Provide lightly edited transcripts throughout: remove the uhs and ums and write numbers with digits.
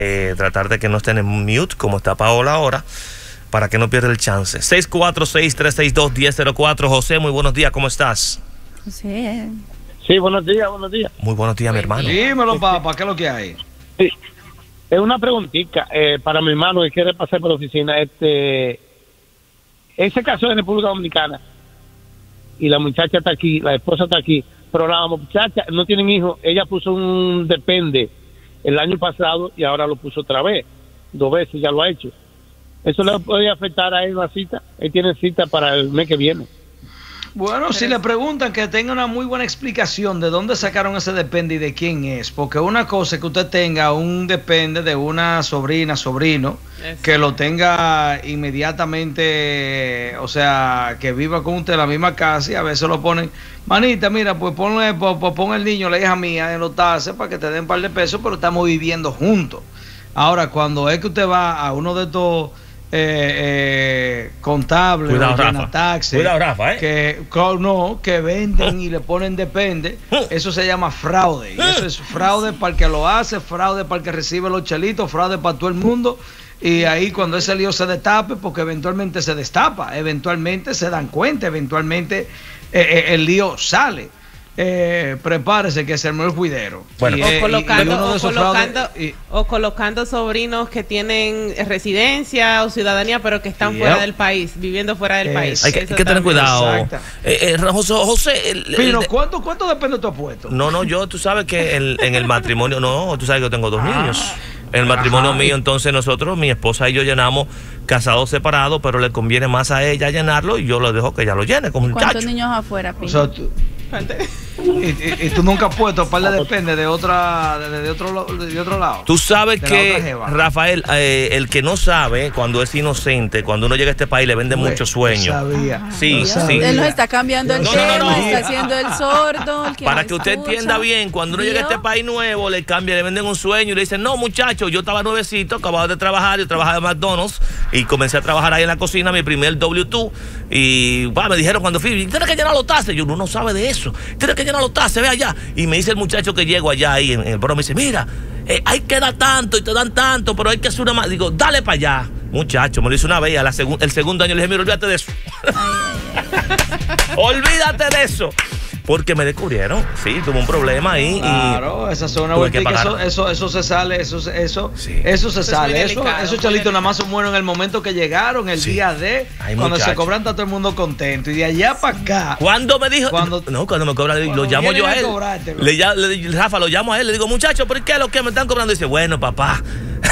tratar de que no estén en mute, como está Paola ahora, para que no pierda el chance. 646-362-1004. José, muy buenos días, ¿cómo estás? Sí. Sí, buenos días, buenos días. Muy buenos días, mi hermano. Dímelo, papá, ¿qué es lo que hay? Sí. Es una preguntita para mi hermano que quiere pasar por la oficina. Él se casó en República Dominicana y la muchacha está aquí, la esposa está aquí, pero la muchacha no tienen hijos. Ella puso un depende el año pasado y ahora lo puso otra vez, 2 veces ya lo ha hecho. ¿Eso le puede afectar a él la cita? Él tiene cita para el mes que viene. Bueno, si le preguntan, que tenga una muy buena explicación de dónde sacaron ese depende y de quién es, porque una cosa es que usted tenga un depende de una sobrina, sobrino, que lo tenga inmediatamente, o sea, que viva con usted en la misma casa, y a veces lo ponen, manita, mira, pues pon el niño, la hija mía, en los taxes para que te den un par de pesos, pero estamos viviendo juntos. Ahora, cuando es que usted va a uno de estos contables, cuidado, Rafa. Taxi, cuidado, Rafa, que venden y le ponen depende, eso se llama fraude. Y eso es fraude para el que lo hace, fraude para el que recibe los chelitos, fraude para todo el mundo. Y ahí cuando ese lío se destape, porque eventualmente se destapa, eventualmente se dan cuenta, eventualmente el lío sale. Prepárese que se armó el juidero. Bueno, o colocando sobrinos que tienen residencia o ciudadanía, pero que están fuera del país, viviendo fuera del país. Hay que tener cuidado. José, ¿cuánto depende de tu apuesto? No, tú sabes que en el matrimonio, tú sabes que yo tengo 2 niños. En el matrimonio mío, entonces nosotros, mi esposa y yo llenamos casados separados, pero le conviene más a ella llenarlo y yo lo dejo que ella lo llene como un muchacho. ¿Cuántos niños afuera, Pino? O sea, y tú nunca has puesto par de depende de otro lado. Tú sabes que, Rafael, el que no sabe, cuando es inocente, cuando uno llega a este país le vende mucho sueño. Sí. Él nos está cambiando el tema, está haciendo el sordo. Para que usted entienda bien, cuando uno llega a este país nuevo, le venden un sueño y le dicen, no, muchacho, yo estaba nuevecito, acababa de trabajar, yo trabajaba en McDonald's y comencé a trabajar ahí en la cocina, mi primer W2, y me dijeron cuando fui, tienes que llenar los taxes. Yo, uno no sabe de eso, tienes que llenar los taxes, ve allá. Y me dice el muchacho que llego allá ahí en el bro, me dice, mira, hay que dar tanto y te dan tanto, pero hay que hacer una más. Digo, dale para allá. Muchacho, me lo hizo una vez, el segundo año le dije, mira, olvídate de eso. Olvídate de eso. Porque me descubrieron, sí, tuve un problema ahí. Claro, esa zona eso se sale, eso se sale. Esos chalitos nada más son buenos en el momento que llegaron, el día de, cuando se cobran está todo el mundo contento. Y de allá para acá. ¿Cuándo me dijo? Cuando me cobran, lo llamo yo a él. Rafa, lo llamo a él, le digo, muchacho, ¿por qué es lo que me están cobrando? Y dice, bueno, papá.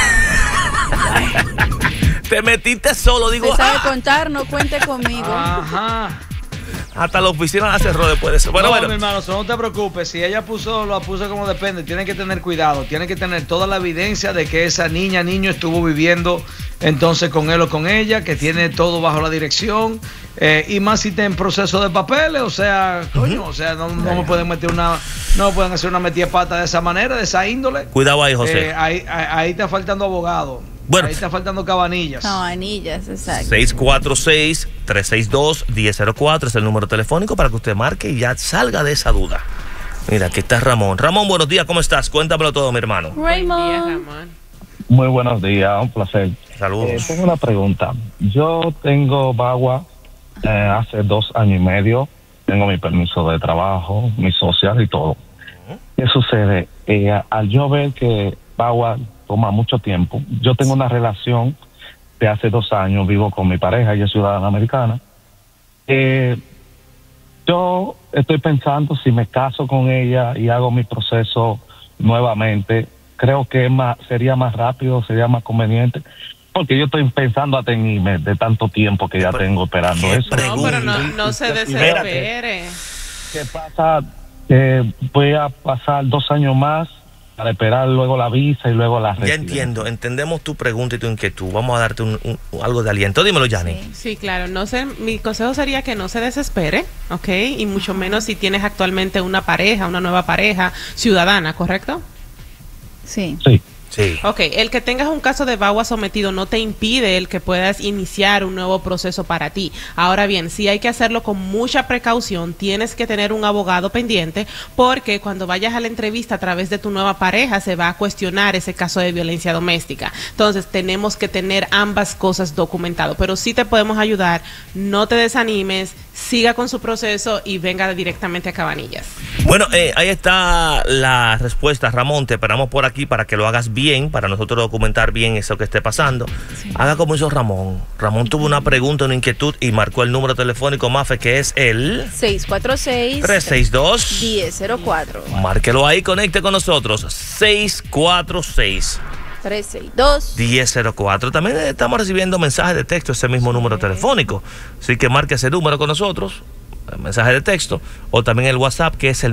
Te metiste solo, digo. ¿Se sabe contar? No cuente conmigo. Ajá. Hasta la oficina la cerró después de eso. Bueno, mi hermano, no te preocupes. Si ella lo puso como depende, tiene que tener cuidado. Tiene que tener toda la evidencia de que esa niño estuvo viviendo entonces con él o con ella, que tiene todo bajo la dirección. Y más si está en proceso de papeles. O sea, coño, o sea, no me pueden meter no pueden hacer una metida de pata de esa manera, de esa índole. Cuidado ahí, José. Ahí está faltando abogado. Bueno, ahí está faltando cabanillas. Cabanillas, exacto. 646-362-1004 es el número telefónico para que usted marque y ya salga de esa duda. Mira, aquí está Ramón. Ramón, buenos días, ¿cómo estás? Cuéntamelo todo, mi hermano. Ramón. Muy buenos días, un placer. Saludos. Tengo una pregunta. Yo tengo Bagua hace 2 años y medio. Tengo mi permiso de trabajo, mi social y todo. ¿Qué sucede? Al yo ver que Bagua toma mucho tiempo. Yo tengo una relación de hace 2 años, vivo con mi pareja, ella es ciudadana americana. Yo estoy pensando si me caso con ella y hago mi proceso nuevamente, creo que sería más rápido, sería más conveniente, porque yo estoy pensando a tenerme de tanto tiempo que ya tengo esperando eso. No, pero no se desespere. ¿Qué pasa? Voy a pasar 2 años más para esperar luego la visa y luego la residencia. Ya entiendo, entendemos tu pregunta y tu inquietud. Vamos a darte algo de aliento. Dímelo, Yanni. Sí, claro. Mi consejo sería que no se desespere, ¿ok? Y mucho menos si tienes actualmente una nueva pareja ciudadana, ¿correcto? Sí. Sí. Ok, el que tengas un caso de VAWA sometido no te impide el que puedas iniciar un nuevo proceso para ti. Ahora bien, sí hay que hacerlo con mucha precaución, tienes que tener un abogado pendiente, porque cuando vayas a la entrevista a través de tu nueva pareja se va a cuestionar ese caso de violencia doméstica. Entonces tenemos que tener ambas cosas documentadas, pero sí te podemos ayudar, no te desanimes, siga con su proceso y venga directamente a Cabanillas. Bueno, ahí está la respuesta, Ramón. Te esperamos por aquí para que lo hagas bien, para nosotros documentar bien eso que esté pasando. Sí. Haga como hizo Ramón. Ramón tuvo una pregunta, una inquietud y marcó el número telefónico, Mafe, que es el 646-362-1004. Márquelo ahí, conecte con nosotros. 646-362-1004. También estamos recibiendo mensajes de texto, ese mismo número telefónico. Así que marque ese número con nosotros, mensaje de texto, o también el WhatsApp, que es el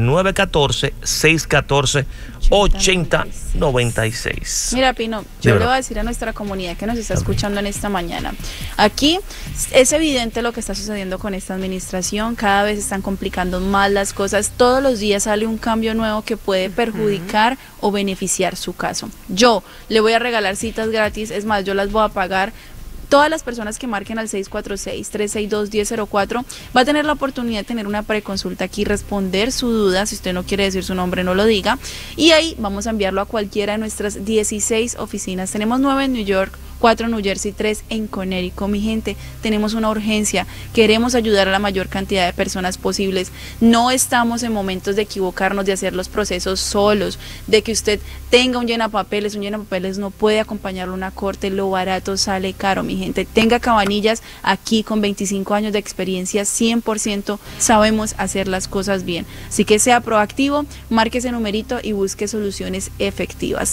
914-614-8096. Mira, Pino, yo le voy a decir a nuestra comunidad que nos está escuchando en esta mañana. Aquí es evidente lo que está sucediendo con esta administración. Cada vez están complicando más las cosas. Todos los días sale un cambio nuevo que puede perjudicar o beneficiar su caso. Yo le voy a regalar citas gratis. Es más, yo las voy a pagar. Todas las personas que marquen al 646-362-1004 va a tener la oportunidad de tener una preconsulta aquí, responder su duda. Si usted no quiere decir su nombre, no lo diga. Y ahí vamos a enviarlo a cualquiera de nuestras 16 oficinas. Tenemos 9 en New York, 4 en New Jersey, 3 en Connecticut. Mi gente, tenemos una urgencia. Queremos ayudar a la mayor cantidad de personas posibles. No estamos en momentos de equivocarnos, de hacer los procesos solos, de que usted tenga un llenapapeles. Un llenapapeles no puede acompañarlo a una corte. Lo barato sale caro, mi gente. Tenga Cabanillas aquí con 25 años de experiencia, 100% sabemos hacer las cosas bien. Así que sea proactivo, marque ese numerito y busque soluciones efectivas.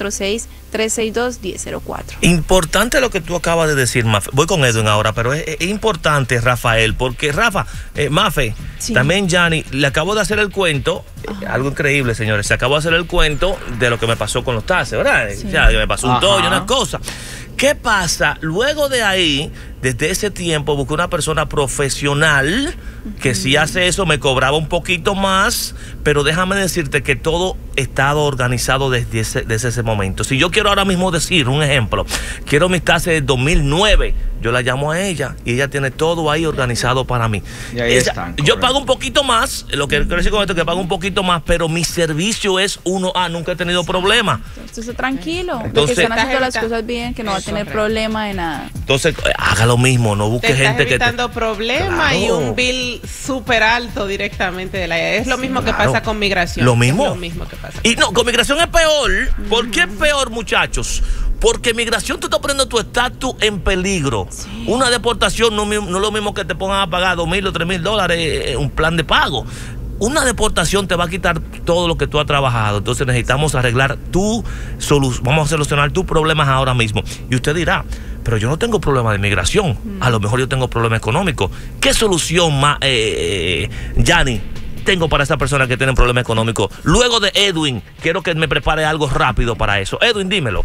646-362-1004. Importante lo que tú acabas de decir, Mafe. Voy con Edwin ahora, pero es importante, Rafael, porque Rafa, Mafe, sí. También Yanni, le acabo de hacer el cuento, algo increíble, señores, se acabó de hacer el cuento de lo que me pasó con los taxes, ¿verdad? Sí. Ya, me pasó un tollo, una cosa. ¿Qué pasa? Luego de ahí, desde ese tiempo, busqué una persona profesional que si hace eso me cobraba un poquito más, pero déjame decirte que todo estado organizado desde ese momento. Si yo quiero ahora mismo decir un ejemplo, quiero mis taxes de 2009, yo la llamo a ella y ella tiene todo ahí organizado para mí. Y ahí están, yo pago un poquito más, lo que quiero decir con esto es que pago un poquito más, pero mi servicio es 1A, nunca he tenido problema. Entonces tranquilo, entonces, que están haciendo las cosas bien, que no va a tener problema de nada. Entonces haga lo mismo, no busque gente que evitando problemas y un bill súper alto directamente de la es lo mismo que pasa con migración. Lo mismo. Es lo mismo que pasa. Y no, con migración es peor. ¿Por qué es peor, muchachos? Porque migración te está poniendo tu estatus en peligro. Sí. Una deportación no es lo mismo que te pongan a pagar $2,000 o $3,000 un plan de pago. Una deportación te va a quitar todo lo que tú has trabajado. Entonces necesitamos arreglar vamos a solucionar tus problemas ahora mismo. Y usted dirá, pero yo no tengo problema de migración. A lo mejor yo tengo problema económico. ¿Qué solución más, Yanni, tengo para esa persona que tiene un problema económico? Luego de Edwin, quiero que me prepare algo rápido para eso. Edwin, dímelo.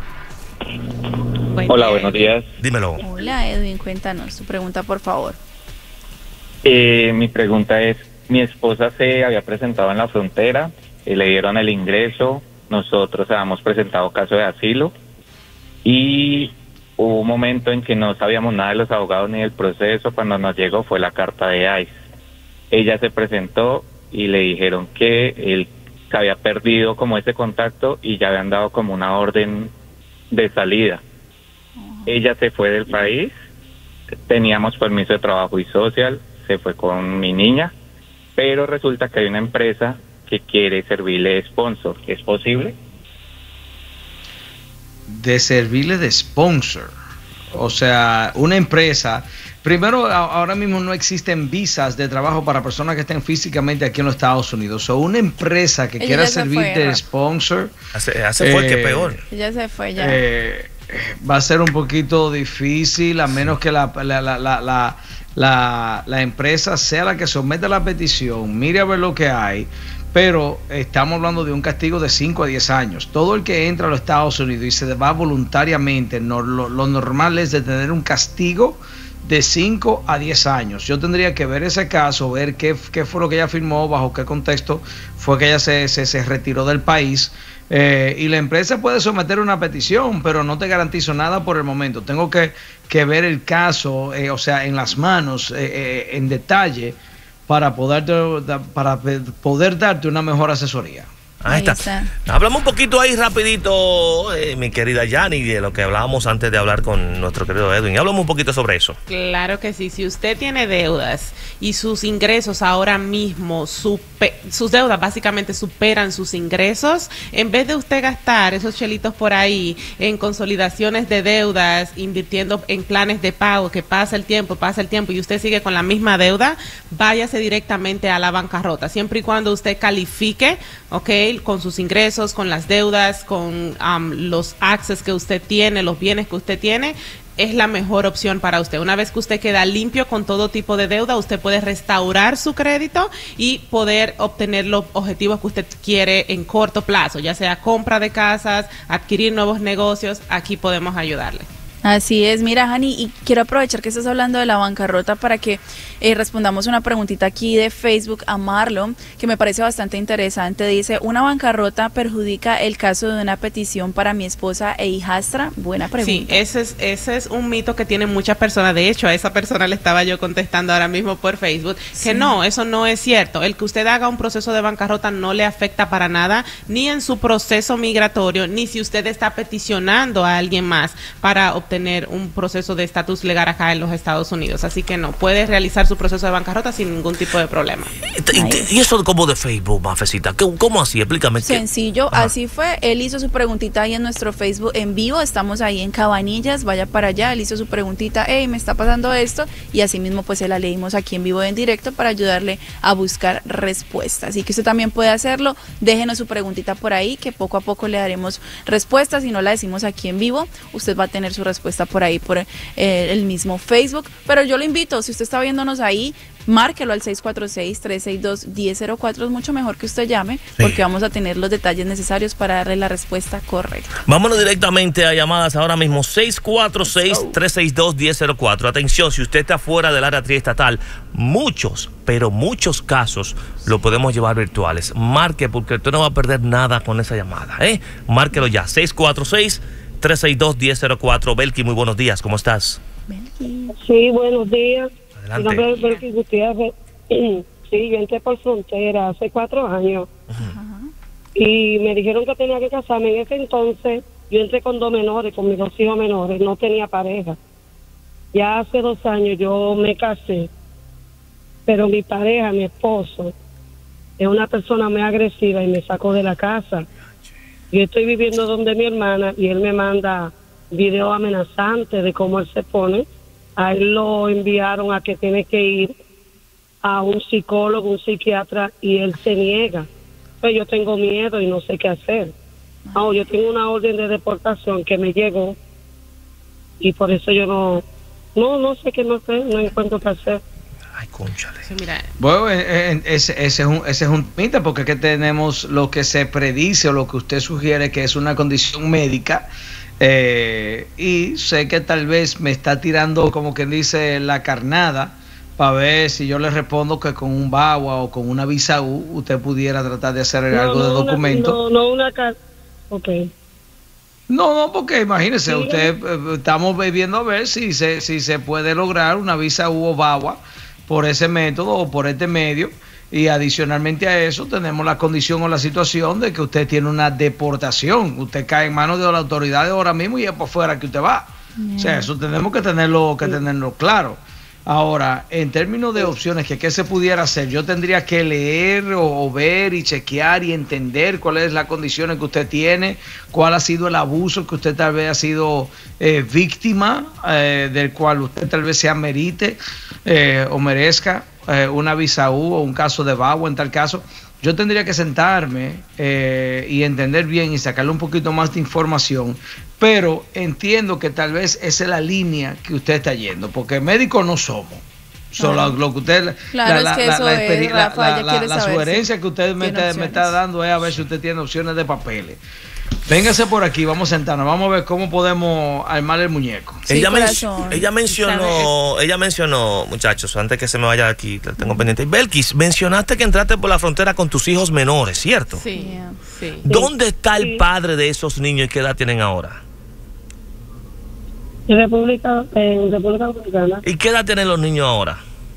Hola, buenos días. Dímelo. Hola, Edwin, cuéntanos tu pregunta, por favor. Mi pregunta es, mi esposa se había presentado en la frontera, le dieron el ingreso, nosotros habíamos presentado caso de asilo y hubo un momento en que no sabíamos nada de los abogados ni del proceso. Cuando nos llegó fue la carta de ICE. Ella se presentó y le dijeron que él se había perdido como ese contacto y ya habían dado como una orden de salida. Ella se fue del país, teníamos permiso de trabajo y social, se fue con mi niña, pero resulta que hay una empresa que quiere servirle de sponsor. ¿Es posible? De servirle de sponsor. O sea, una empresa. Primero, ahora mismo no existen visas de trabajo para personas que estén físicamente aquí en los Estados Unidos. O una empresa que quiera servirte de sponsor. Hace fue que peor. Ya se fue, ya. Va a ser un poquito difícil, a menos que la empresa sea la que someta la petición, mire a ver lo que hay. Pero estamos hablando de un castigo de 5 a 10 años. Todo el que entra a los Estados Unidos y se va voluntariamente, lo normal es de tener un castigo de 5 a 10 años. Yo tendría que ver ese caso, ver qué fue lo que ella firmó, bajo qué contexto fue que ella se retiró del país. Y la empresa puede someter una petición, pero no te garantizo nada por el momento. Tengo que ver el caso, o sea, en las manos, en detalle, para poder darte una mejor asesoría. Ahí está. Hablamos un poquito ahí rapidito, mi querida Yani, de lo que hablábamos antes de hablar con nuestro querido Edwin. Hablamos un poquito sobre eso. Claro que sí. Si usted tiene deudas y sus ingresos ahora mismo, sus deudas básicamente superan sus ingresos, en vez de usted gastar esos chelitos por ahí en consolidaciones de deudas, invirtiendo en planes de pago, que pasa el tiempo y usted sigue con la misma deuda, váyase directamente a la bancarrota, siempre y cuando usted califique, ¿ok?, con sus ingresos, con las deudas, con los access que usted tiene, los bienes que usted tiene, es la mejor opción para usted. Una vez que usted queda limpio con todo tipo de deuda, usted puede restaurar su crédito y poder obtener los objetivos que usted quiere en corto plazo, ya sea compra de casas, adquirir nuevos negocios. Aquí podemos ayudarle. Así es, mira, Jani, y quiero aprovechar que estás hablando de la bancarrota para que respondamos una preguntita aquí de Facebook a Marlon, que me parece bastante interesante. Dice, ¿una bancarrota perjudica el caso de una petición para mi esposa e hijastra? Buena pregunta. Sí, ese es un mito que tienen muchas personas. De hecho, a esa persona le estaba yo contestando ahora mismo por Facebook, que no, eso no es cierto. El que usted haga un proceso de bancarrota no le afecta para nada, ni en su proceso migratorio, ni si usted está peticionando a alguien más para obtener un proceso de estatus legal acá en los Estados Unidos. Así que no, puede realizar su proceso de bancarrota sin ningún tipo de problema. ¿Y eso como de Facebook, Mafecita? ¿Cómo así? Explícame. Sencillo, así fue. Él hizo su preguntita ahí en nuestro Facebook en vivo. Estamos ahí en Cabanillas, vaya para allá. Él hizo su preguntita, hey, me está pasando esto. Y así mismo pues se la leímos aquí en vivo en directo para ayudarle a buscar respuestas. Así que usted también puede hacerlo. Déjenos su preguntita por ahí, que poco a poco le daremos respuestas. Si no la decimos aquí en vivo, usted va a tener su respuesta por ahí, por el mismo Facebook. Pero yo lo invito, si usted está viéndonos ahí, márquelo al 646-362-1004. Es mucho mejor que usted llame, porque vamos a tener los detalles necesarios para darle la respuesta correcta. Vámonos directamente a llamadas ahora mismo. 646-362-1004. Atención, si usted está fuera del área triestatal, muchos, pero muchos casos lo podemos llevar virtuales. Marque, porque usted no va a perder nada con esa llamada, Márquelo ya, 646-362-1004. Belki, muy buenos días, ¿cómo estás? Belki. Sí, buenos días. Adelante. Mi nombre es Belki Gutiérrez. Sí, yo entré por frontera hace 4 años. Y me dijeron que tenía que casarme. En ese entonces yo entré con 2 menores, con mis 2 hijos menores, no tenía pareja. Ya hace 2 años yo me casé, pero mi pareja, mi esposo, es una persona muy agresiva y me sacó de la casa. Yo estoy viviendo donde mi hermana y él me manda videos amenazantes de cómo él se pone. A él lo enviaron a que tiene que ir a un psicólogo, un psiquiatra, y él se niega. Pues yo tengo miedo y no sé qué hacer. Yo tengo una orden de deportación que me llegó y por eso yo no sé qué, no encuentro qué hacer. Ay, cónchale. Sí, mira. Bueno, ese es un mito, porque aquí tenemos lo que se predice o lo que usted sugiere que es una condición médica, y sé que tal vez me está tirando, como quien dice, la carnada para ver si yo le respondo que con un BAWA o con una visa U usted pudiera tratar de hacer algo de documento. No, porque imagínese, usted, estamos viendo a ver si se puede lograr una visa U o BAWA por ese método o por este medio, y adicionalmente a eso tenemos la condición o la situación de que usted tiene una deportación, usted cae en manos de las autoridades ahora mismo y es por fuera que usted va. O sea, eso tenemos que tenerlo claro. Ahora, en términos de opciones, ¿qué se pudiera hacer? Yo tendría que leer o ver y chequear y entender cuáles son las condiciones que usted tiene, cuál ha sido el abuso que usted tal vez ha sido víctima, del cual usted tal vez se amerite o merezca una visa U o un caso de BAWA. En tal caso, yo tendría que sentarme y entender bien y sacarle un poquito más de información, pero entiendo que tal vez esa es la línea que usted está yendo, porque médicos no somos. Lo que usted, la sugerencia que usted me está dando es a ver si usted tiene opciones de papeles. Véngase por aquí, vamos a sentarnos, vamos a ver cómo podemos armar el muñeco. Sí, ella mencionó, muchachos, antes que se me vaya aquí, la tengo pendiente. Belkis, mencionaste que entraste por la frontera con tus hijos menores, ¿cierto? Sí, sí. ¿Dónde está el padre de esos niños y qué edad tienen ahora? En República Dominicana. ¿Y qué edad tienen los niños ahora?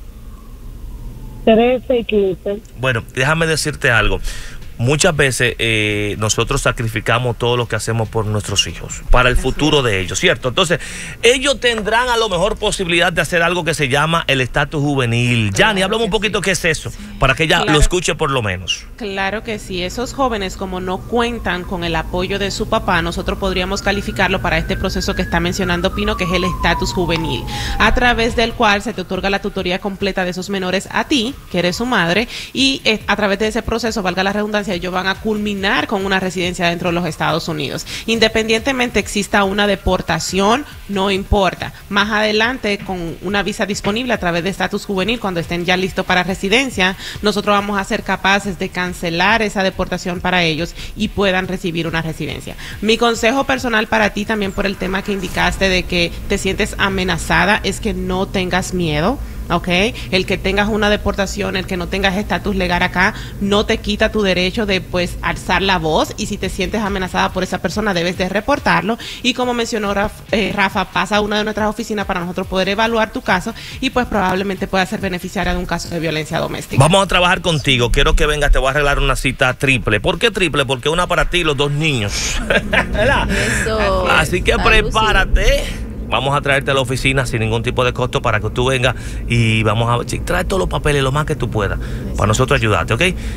13 y 15. Bueno, déjame decirte algo. Muchas veces nosotros sacrificamos todo lo que hacemos por nuestros hijos, para el futuro de ellos, ¿cierto? Entonces, ellos tendrán a lo mejor posibilidad de hacer algo que se llama el estatus juvenil. Yani, háblame un poquito qué es eso, para que ella lo escuche por lo menos. Claro que sí, esos jóvenes como no cuentan con el apoyo de su papá, nosotros podríamos calificarlo para este proceso que está mencionando Pino, que es el estatus juvenil, a través del cual se te otorga la tutoría completa de esos menores a ti, que eres su madre, y a través de ese proceso, valga la redundancia, ellos van a culminar con una residencia dentro de los Estados Unidos. Independientemente exista una deportación, no importa. Más adelante, con una visa disponible a través de estatus juvenil, cuando estén ya listos para residencia, nosotros vamos a ser capaces de cancelar esa deportación para ellos y puedan recibir una residencia. Mi consejo personal para ti, también por el tema que indicaste de que te sientes amenazada, es que no tengas miedo. ¿Ok? El que tengas una deportación, el que no tengas estatus legal acá, no te quita tu derecho de, pues, alzar la voz, y si te sientes amenazada por esa persona, debes de reportarlo, y como mencionó Rafa, pasa a una de nuestras oficinas para nosotros poder evaluar tu caso, y pues probablemente pueda ser beneficiaria de un caso de violencia doméstica. Vamos a trabajar contigo, quiero que vengas, te voy a arreglar una cita triple. ¿Por qué triple? Porque una para ti y los dos niños. Eso. Así que prepárate. Vamos a traerte a la oficina sin ningún tipo de costo para que tú vengas y vamos a traer todos los papeles lo más que tú puedas para nosotros ayudarte, ¿ok?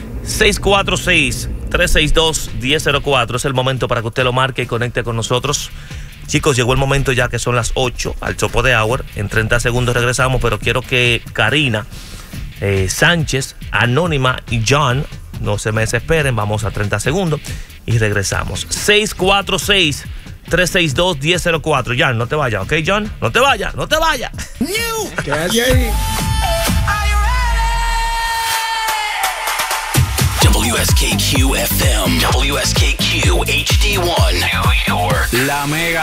646-362-1004 es el momento para que usted lo marque y conecte con nosotros. Chicos, llegó el momento ya que son las 8 al Chopo de Hour. En 30 segundos regresamos, pero quiero que Karina, Sánchez, Anónima y John no se me desesperen. Vamos a 30 segundos y regresamos. 646-362-1004. John, no te vayas, ¿ok, John? No te vayas, no te vayas. Quédate ahí. WSKQ FM, WSKQ HD1, New York. La mega.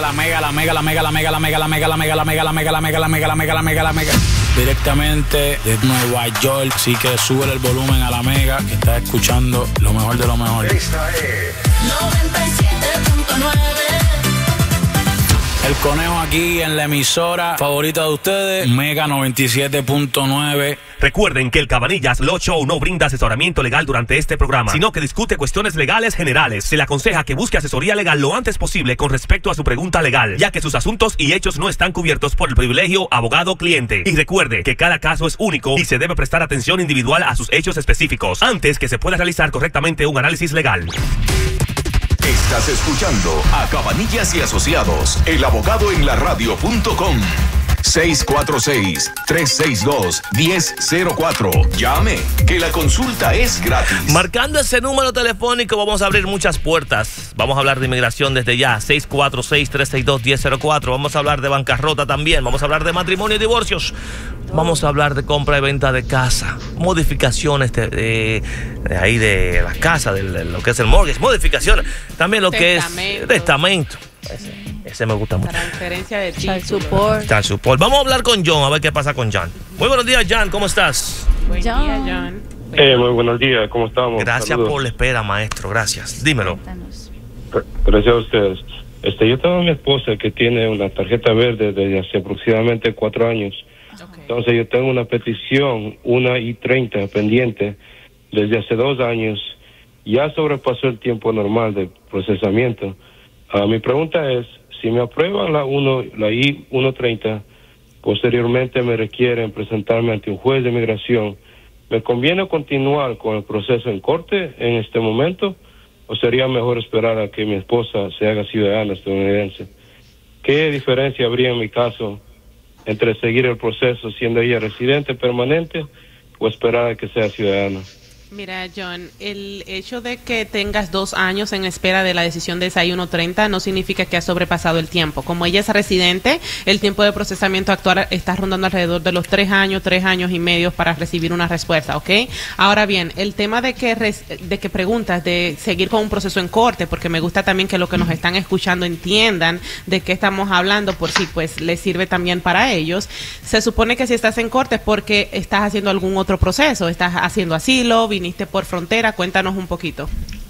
Directamente de Nueva York, así que sube el volumen a la mega, que está escuchando lo mejor de lo mejor. Esta es 97.9. El conejo aquí en la emisora favorita de ustedes, Mega 97.9. Recuerden que el Cabanillas Law Show no brinda asesoramiento legal durante este programa, sino que discute cuestiones legales generales. Se le aconseja que busque asesoría legal lo antes posible con respecto a su pregunta legal, ya que sus asuntos y hechos no están cubiertos por el privilegio abogado-cliente. Y recuerde que cada caso es único y se debe prestar atención individual a sus hechos específicos antes que se pueda realizar correctamente un análisis legal. Estás escuchando a Cabanillas y Asociados, el abogado en la radio.com. 646-362-1004. Llame, que la consulta es gratis. Marcando ese número telefónico vamos a abrir muchas puertas. Vamos a hablar de inmigración desde ya. 646-362-1004. Vamos a hablar de bancarrota también. Vamos a hablar de matrimonio y divorcios. Vamos a hablar de compra y venta de casa, modificaciones de ahí de la casa, de lo que es el mortgage, modificaciones, también lo que es testamento. Ese me gusta mucho. Transferencia de Child título. support. Vamos a hablar con John, a ver qué pasa con John. Muy buenos días, John, ¿cómo estás? Buen día, John. Muy buenos días, ¿cómo estamos? Gracias. Saludos. Por la espera, maestro, gracias. Dímelo. Gracias a ustedes. Yo tengo a mi esposa que tiene una tarjeta verde desde hace aproximadamente 4 años. Entonces yo tengo una petición, una I-30 pendiente desde hace 2 años. Ya sobrepasó el tiempo normal de procesamiento. Mi pregunta es, si me aprueban la I-130, posteriormente me requieren presentarme ante un juez de inmigración, ¿me conviene continuar con el proceso en corte en este momento? ¿O sería mejor esperar a que mi esposa se haga ciudadana estadounidense? ¿Qué diferencia habría en mi caso entre seguir el proceso siendo ella residente permanente o esperar a que sea ciudadana? Mira, John, el hecho de que tengas 2 años en espera de la decisión de SAI 130 no significa que has sobrepasado el tiempo. Como ella es residente, el tiempo de procesamiento actual está rondando alrededor de los 3 años y medio para recibir una respuesta, ¿ok? Ahora bien, el tema de que preguntas de seguir con un proceso en corte, porque me gusta también que los que nos están escuchando entiendan de qué estamos hablando, por si pues les sirve también para ellos. Se supone que si estás en corte es porque estás haciendo algún otro proceso, estás haciendo asilo, viniste por frontera, cuéntanos un poquito.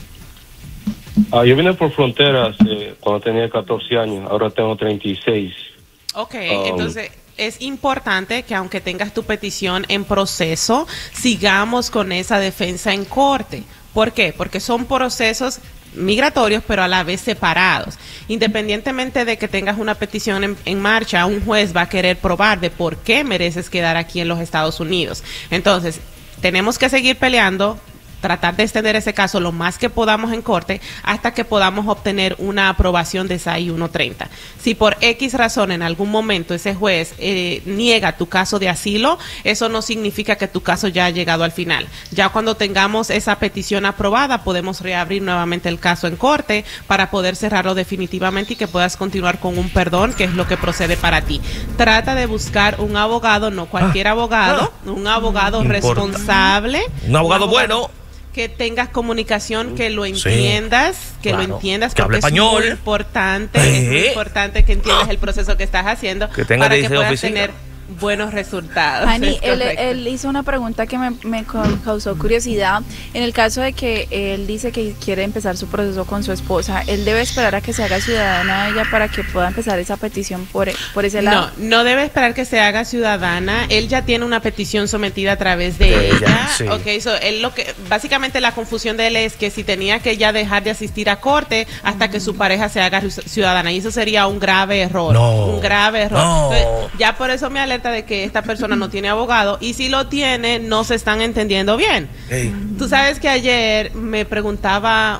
Yo vine por frontera cuando tenía 14 años, ahora tengo 36. Ok, entonces es importante que aunque tengas tu petición en proceso, sigamos con esa defensa en corte. ¿Por qué? Porque son procesos migratorios, pero a la vez separados. Independientemente de que tengas una petición en marcha, un juez va a querer probar de por qué mereces quedar aquí en los Estados Unidos. Entonces, tenemos que seguir peleando, tratar de extender ese caso lo más que podamos en corte hasta que podamos obtener una aprobación de SAI 130. Si por X razón en algún momento ese juez niega tu caso de asilo, eso no significa que tu caso ya ha llegado al final. Ya cuando tengamos esa petición aprobada, podemos reabrir nuevamente el caso en corte para poder cerrarlo definitivamente y que puedas continuar con un perdón, que es lo que procede para ti. Trata de buscar un abogado, no cualquier abogado, un abogado responsable. Un abogado bueno. Que tengas comunicación, que lo entiendas, que lo entiendas, que hable porque español. es muy importante que entiendas el proceso que estás haciendo que tenga para que puedas oficina. tener buenos resultados. Hani, él hizo una pregunta que me causó curiosidad. En el caso de que él dice que quiere empezar su proceso con su esposa, ¿él debe esperar a que se haga ciudadana ella para que pueda empezar esa petición por ese lado? No debe esperar que se haga ciudadana. Él ya tiene una petición sometida a través de ella. Sí. Okay, él básicamente la confusión de él es que si tenía que ya dejar de asistir a corte hasta que su pareja se haga ciudadana, y eso sería un grave error. Un grave error. Entonces, ya por eso me alerta de que esta persona no tiene abogado, y si lo tiene, no se están entendiendo bien. Tú sabes que ayer me preguntaba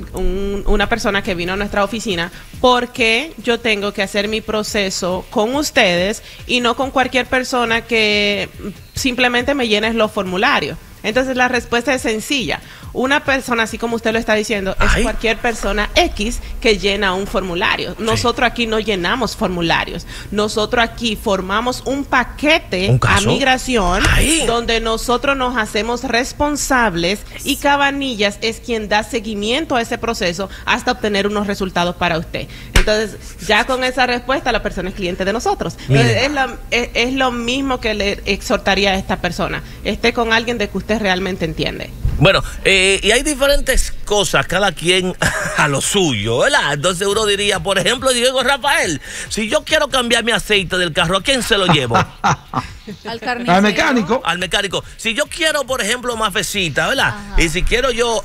una persona que vino a nuestra oficina por qué yo tengo que hacer mi proceso con ustedes y no con cualquier persona que simplemente me llene los formularios. Entonces la respuesta es sencilla. Una persona, así como usted lo está diciendo, es cualquier persona X que llena un formulario. Nosotros aquí no llenamos formularios. Nosotros aquí formamos un paquete a migración donde nosotros nos hacemos responsables y Cabanillas es quien da seguimiento a ese proceso hasta obtener unos resultados para usted. Entonces, ya con esa respuesta, la persona es cliente de nosotros. Entonces, es lo mismo que le exhortaría a esta persona. Esté con alguien de que usted realmente entiende. Bueno, y hay diferentes cosas, cada quien a lo suyo, ¿verdad? Entonces uno diría, por ejemplo, Diego Rafael, si yo quiero cambiar mi aceite del carro, ¿a quién se lo llevo? Al carnicero. Al mecánico. Al mecánico. Si yo quiero, por ejemplo, mafecita, ¿verdad? Y si quiero yo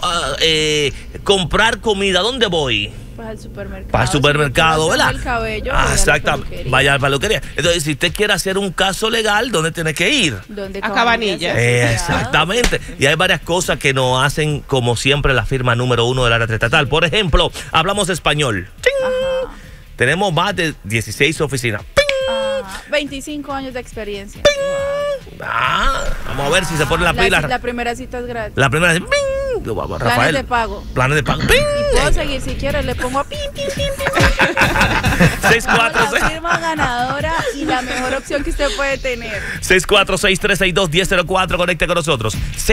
comprar comida, ¿dónde voy? Pues al supermercado. Para el supermercado, ¿verdad? El cabello, exactamente. Vaya a la peluquería. Entonces, si usted quiere hacer un caso legal, ¿dónde tiene que ir? A Cabanillas. Exactamente. Y hay varias cosas que nos hacen, como siempre, la firma número 1 del área estatal. Por ejemplo, hablamos español. Tenemos más de 16 oficinas. 25 años de experiencia. Vamos a ver si se pone la pila. La primera cita es gratis. La primera cita. Rafael. Planes de pago. Planes de pago. Y puedo seguir si quieres, le pongo pim, pim, pim, pim. 646. La firma ganadora y la mejor opción que usted puede tener. 646-362-1004. Conecte con nosotros.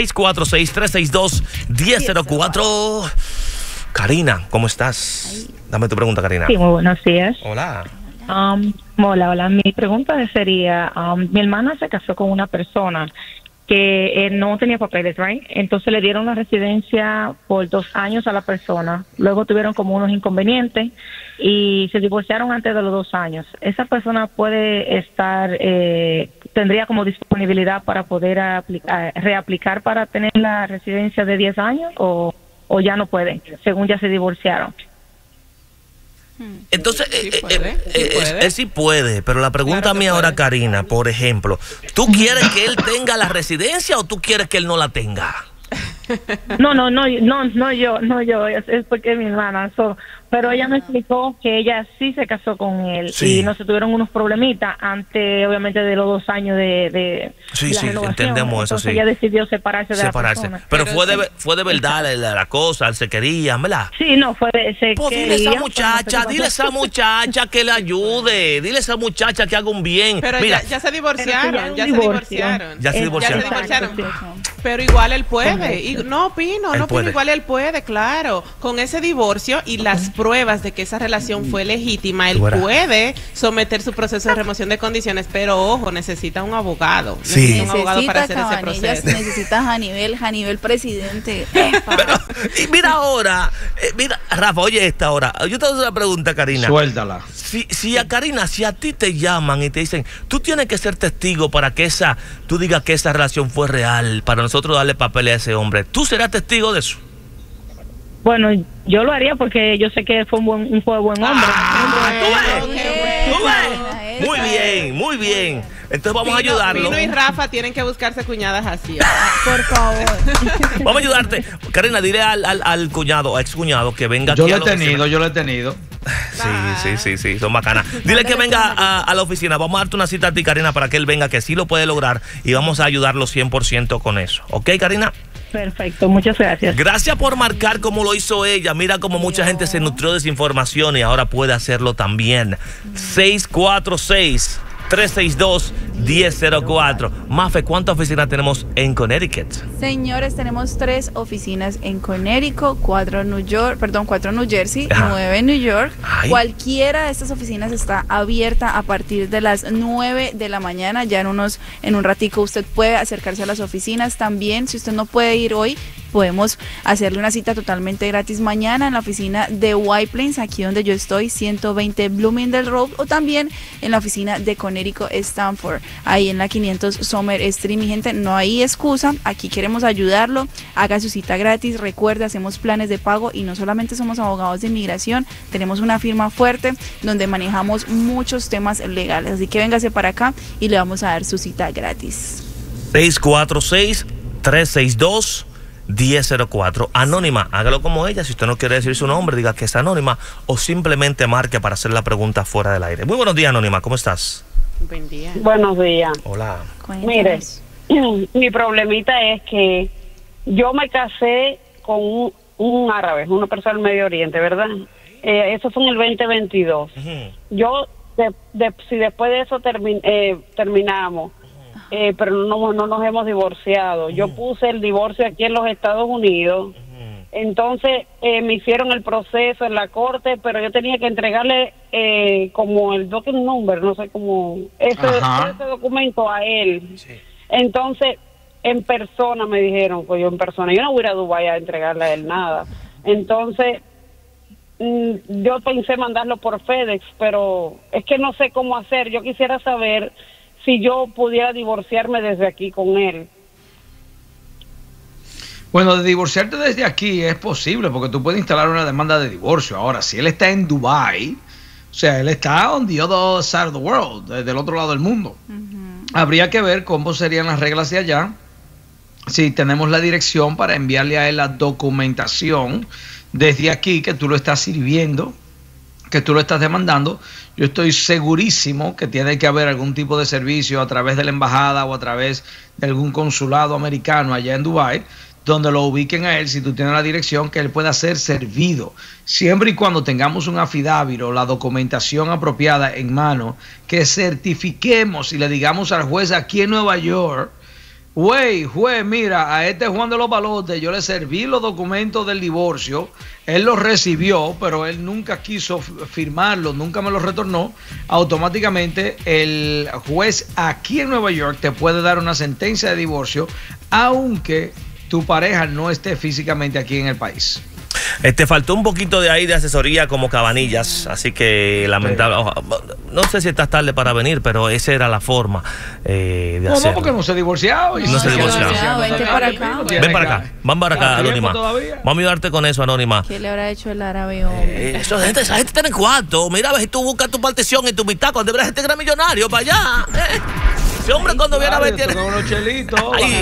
646-362-1004. Karina, ¿cómo estás? Dame tu pregunta, Karina. Sí, muy buenos días. Hola. Hola. Mi pregunta sería, mi hermana se casó con una persona que no tenía papeles, ¿right? Entonces le dieron la residencia por 2 años a la persona. Luego tuvieron como unos inconvenientes y se divorciaron antes de los 2 años. ¿Esa persona puede estar, tendría como disponibilidad para poder reaplicar para tener la residencia de 10 años o ya no puede, según ya se divorciaron? Entonces, él sí puede, pero la pregunta mía ahora, Karina, por ejemplo, ¿tú quieres que él tenga la residencia o tú quieres que él no la tenga? No yo, es porque es mi hermana. Pero ella me explicó que ella sí se casó con él y no se tuvieron unos problemitas antes, obviamente, de los 2 años de la renovación. Entendemos eso. Entonces ella decidió separarse de la persona. Pero fue de verdad la cosa, se querían, ¿verdad? Sí, no, dile a esa muchacha que le ayude, dile a esa muchacha que haga un bien. Pero mira, ya se divorciaron, Ya se divorciaron. Pero igual él puede. Y no opino, igual él puede, claro. Con ese divorcio y las pruebas de que esa relación fue legítima, él puede someter su proceso de remoción de condiciones, pero ojo, necesita un abogado. Sí. Necesita un abogado para hacer ese proceso. Necesitas a nivel presidente. Y mira ahora, mira, Rafa, oye esta hora. Yo te hago una pregunta, Karina. Suéltala. Si a ti te llaman y te dicen, tú tienes que ser testigo para que tú digas que esa relación fue real, para nosotros darle papel a ese hombre, ¿tú serás testigo de eso? Bueno, yo lo haría porque yo sé que fue un buen hombre. Muy bien. Entonces vamos a ayudarlo. Pino y Rafa tienen que buscarse cuñadas así. Por favor. Vamos a ayudarte. Karina, dile al cuñado o ex cuñado que venga aquí. Yo lo he tenido. Sí, son bacanas. Dile que venga a la oficina. Vamos a darte una cita a ti, Karina, para que él venga, que sí lo puede lograr y vamos a ayudarlo 100% con eso. ¿Ok, Karina? Perfecto, muchas gracias. Gracias por marcar como lo hizo ella. Mira cómo mucha gente se nutrió de esa información y ahora puede hacerlo también. 646-362-1004. Mafe, ¿cuántas oficinas tenemos en Connecticut? Señores, tenemos 3 oficinas en Connecticut, 4 en New Jersey, 9 en New York. Cualquiera de estas oficinas está abierta a partir de las 9 de la mañana. Ya en un ratico usted puede acercarse a las oficinas. También, si usted no puede ir hoy, podemos hacerle una cita totalmente gratis mañana en la oficina de White Plains, aquí donde yo estoy, 120 Bloomingdale Road, o también en la oficina de Connecticut Stanford, ahí en la 500 Summer Street. Mi gente, no hay excusa, aquí queremos ayudarlo, haga su cita gratis. Recuerde, hacemos planes de pago y no solamente somos abogados de inmigración, tenemos una firma fuerte donde manejamos muchos temas legales, así que véngase para acá y le vamos a dar su cita gratis. 646-362-1004. Anónima, hágalo como ella. Si usted no quiere decir su nombre, diga que es anónima o simplemente marque para hacer la pregunta fuera del aire. Muy buenos días, Anónima, ¿cómo estás? Buen día. Buenos días. Hola. Mire, mi problemita es que yo me casé con un árabe, una persona del Medio Oriente, ¿verdad? Eso fue en el 2022. Yo, si después de eso terminamos, pero no nos hemos divorciado. Yo puse el divorcio aquí en los Estados Unidos. Entonces me hicieron el proceso en la corte, pero yo tenía que entregarle como el document number, no sé cómo, ese documento a él. Sí. Entonces, en persona me dijeron, pues yo en persona, yo no voy a ir a Dubái a entregarle a él nada. Entonces, yo pensé mandarlo por FedEx, pero es que no sé cómo hacer. Yo quisiera saber si yo pudiera divorciarme desde aquí con él. Bueno, de divorciarte desde aquí es posible porque tú puedes instalar una demanda de divorcio. Ahora, si él está en Dubái, o sea, él está on the other side of the world, del otro lado del mundo. Habría que ver cómo serían las reglas de allá, si tenemos la dirección para enviarle a él la documentación desde aquí, que tú lo estás sirviendo, que tú lo estás demandando. Yo estoy segurísimo que tiene que haber algún tipo de servicio a través de la embajada o a través de algún consulado americano allá en Dubái, donde lo ubiquen a él, si tú tienes la dirección, que él pueda ser servido. Siempre y cuando tengamos un affidavit o la documentación apropiada en mano, que certifiquemos y le digamos al juez aquí en Nueva York, juez, mira, a este Juan de los Balotes yo le serví los documentos del divorcio, él los recibió, pero él nunca quiso firmarlos, nunca me los retornó. Automáticamente el juez aquí en Nueva York te puede dar una sentencia de divorcio, aunque tu pareja no esté físicamente aquí en el país. Faltó un poquito de ahí de asesoría como Cabanillas, así que lamentable. No sé si estás tarde para venir, pero esa era la forma de hacerlo. No, porque no se ha divorciado. No se ha divorciado. Vente para acá. Ven para acá. Vamos para acá, Anónima. Vamos a ayudarte con eso, Anónima. ¿Qué le habrá hecho el árabe, hombre? Esa gente está en el cuarto. Mira, a ver si tú buscas tu partición y tu mitad cuando veas este gran millonario para allá. Ese hombre cuando viene a ver tiene unos chelitos,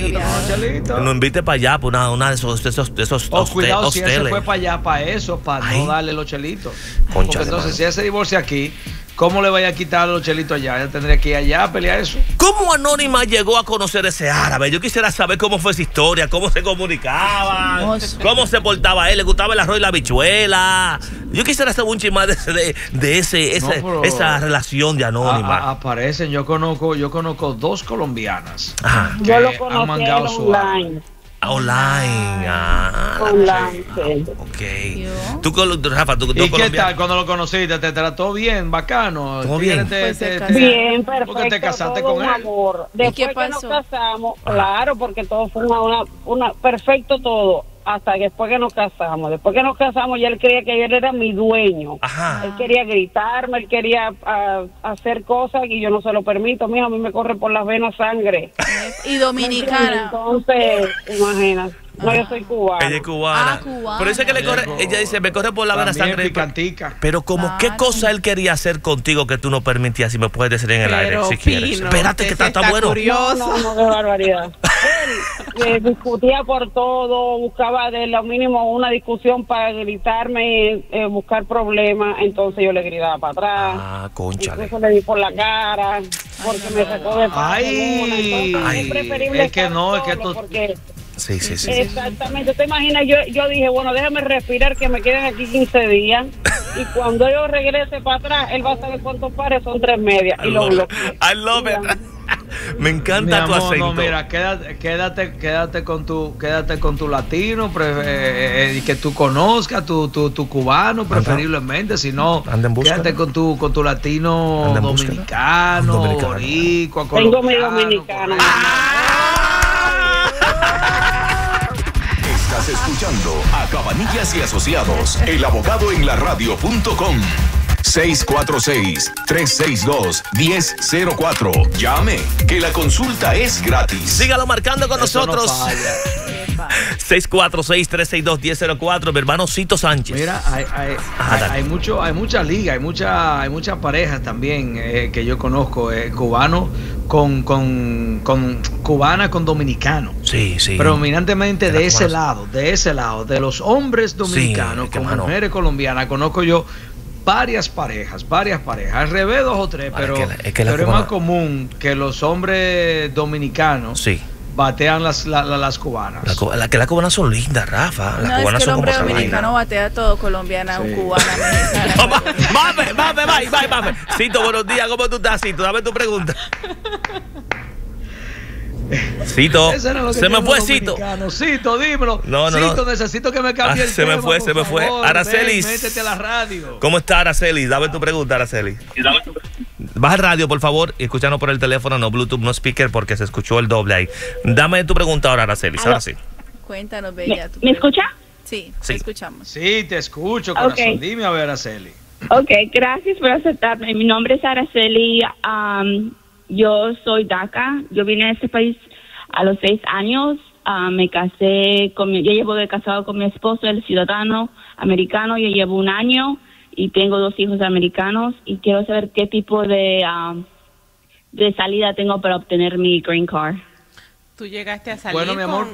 no invite para allá, por una de esos cuidado hosteles. Si él se fue para allá, para eso, para no darle los chelitos. Concha, porque entonces, si él se divorcia aquí, ¿cómo le vaya a quitar los chelitos allá? Él tendría que ir allá a pelear eso. ¿Cómo Anónima llegó a conocer ese árabe? Yo quisiera saber cómo fue esa historia, cómo se comunicaban, cómo se portaba él, le gustaba el arroz y la habichuela. Yo quisiera saber un chisme de esa relación de Anónima. Aparecen, yo conozco 2 colombianas. Ajá. Yo lo conocí online. Online. Online, sí. Ok. Tú, Rafa, tú ¿Y qué tal cuando lo conociste? ¿Te trató bien, bacano? ¿Todo bien? Bien, perfecto. Porque te casaste con él. Amor. Después que nos casamos, claro, porque todo fue una perfecto todo. Hasta después que nos casamos. Después que nos casamos, ya él creía que él era mi dueño. Ajá. Él quería gritarme, él quería hacer cosas y yo no se lo permito. Mijo, a mí me corre por las venas sangre. Y dominicana. Entonces, imagínate. No, yo soy cubana. Ella es cubana. Por eso es que le corre, ella dice, me corre por la vena sangre. Picantica. Pero como, ¿qué cosa él quería hacer contigo que tú no permitías? Si me puedes decir en el aire, si quieres. Espérate, que está bueno. No, qué barbaridad. Él discutía por todo, buscaba de lo mínimo una discusión para gritarme, buscar problemas. Entonces yo le gritaba para atrás. Ah, cónchale. Incluso le di por la cara, porque me sacó de Ay, preferible es que no, es que tú... Porque Sí. Exactamente, te imaginas, yo dije, bueno, déjame respirar, que me queden aquí 15 días, y cuando yo regrese para atrás, él va a saber cuántos pares son 3 medias, y lo bloqueo. I love it. Me encanta tu acento. No, mira, quédate con tu latino, que tú conozcas, tu cubano preferiblemente, si no, quédate con tu latino dominicano, boricua, colombiano. Tengo mi dominicano. Estás escuchando a Cabanillas y Asociados, el abogado en la radio.com. 646-362-1004. Llame, que la consulta es gratis. Sígalo marcando con nosotros. 646-362-1004. Mi hermano Cito Sánchez. Mira, hay mucha liga, hay muchas parejas también que yo conozco, cubano con cubana con dominicano. Sí. Predominantemente de ese lado, de los hombres dominicanos con mujeres colombianas. Conozco yo varias parejas, al revés 2 o 3, pero es más común que los hombres dominicanos batean las cubanas. Las cubanas son lindas, Rafa. Las cubanas es que el hombre son dominicano batea todo, colombiana, cubana, mexicana. Mame. Cito, buenos días, ¿cómo tú estás, Cito? Dame tu pregunta. Cito, se me fue Cito. Cito, dímelo. No. Cito, necesito que me cambie el tema, se me fue. Aracelis. Métete a la radio. ¿Cómo está, Aracelis? Dame tu pregunta, Aracelis. Baja el radio, por favor, y escúchanos por el teléfono, no Bluetooth, no speaker, porque se escuchó el doble ahí. Dame tu pregunta ahora, Aracelis. Ahora sí. Cuéntanos, bella. ¿Me escucha? Sí, te escuchamos. Sí, te escucho, corazón. Okay. Dime a ver, Araceli. Ok, gracias por aceptarme. Mi nombre es Araceli. Yo soy DACA. Yo vine a este país a los 6 años. Me casé yo llevo casado con mi esposo, el ciudadano americano. Yo llevo 1 año y tengo 2 hijos americanos. Y quiero saber qué tipo de salida tengo para obtener mi green card. ¿Tú llegaste a salir? Bueno, mi amor.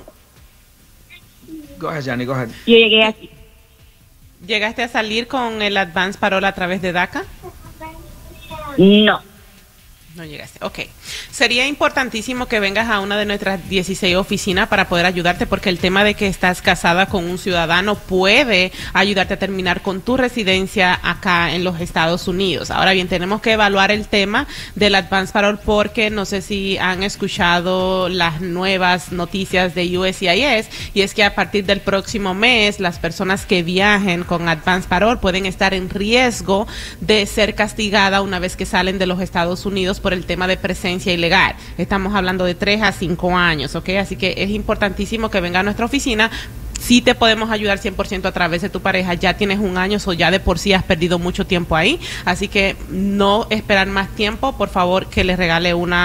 Go ahead, Yanni, go ahead. Yo llegué aquí. ¿Llegaste a salir con el advance parole a través de DACA? No. No llegaste, ok. Sería importantísimo que vengas a una de nuestras 16 oficinas para poder ayudarte, porque el tema de que estás casada con un ciudadano puede ayudarte a terminar con tu residencia acá en los Estados Unidos. Ahora bien, tenemos que evaluar el tema del advance parole, porque no sé si han escuchado las nuevas noticias de USCIS, y es que a partir del próximo mes las personas que viajen con advance parole pueden estar en riesgo de ser castigadas una vez que salen de los Estados Unidos por el tema de presencia ilegal. Estamos hablando de 3 a 5 años, ¿ok? Así que es importantísimo que venga a nuestra oficina. Sí te podemos ayudar 100% a través de tu pareja. Ya tienes 1 año, o ya de por sí has perdido mucho tiempo ahí. Así que no esperar más tiempo. Por favor, que les regale una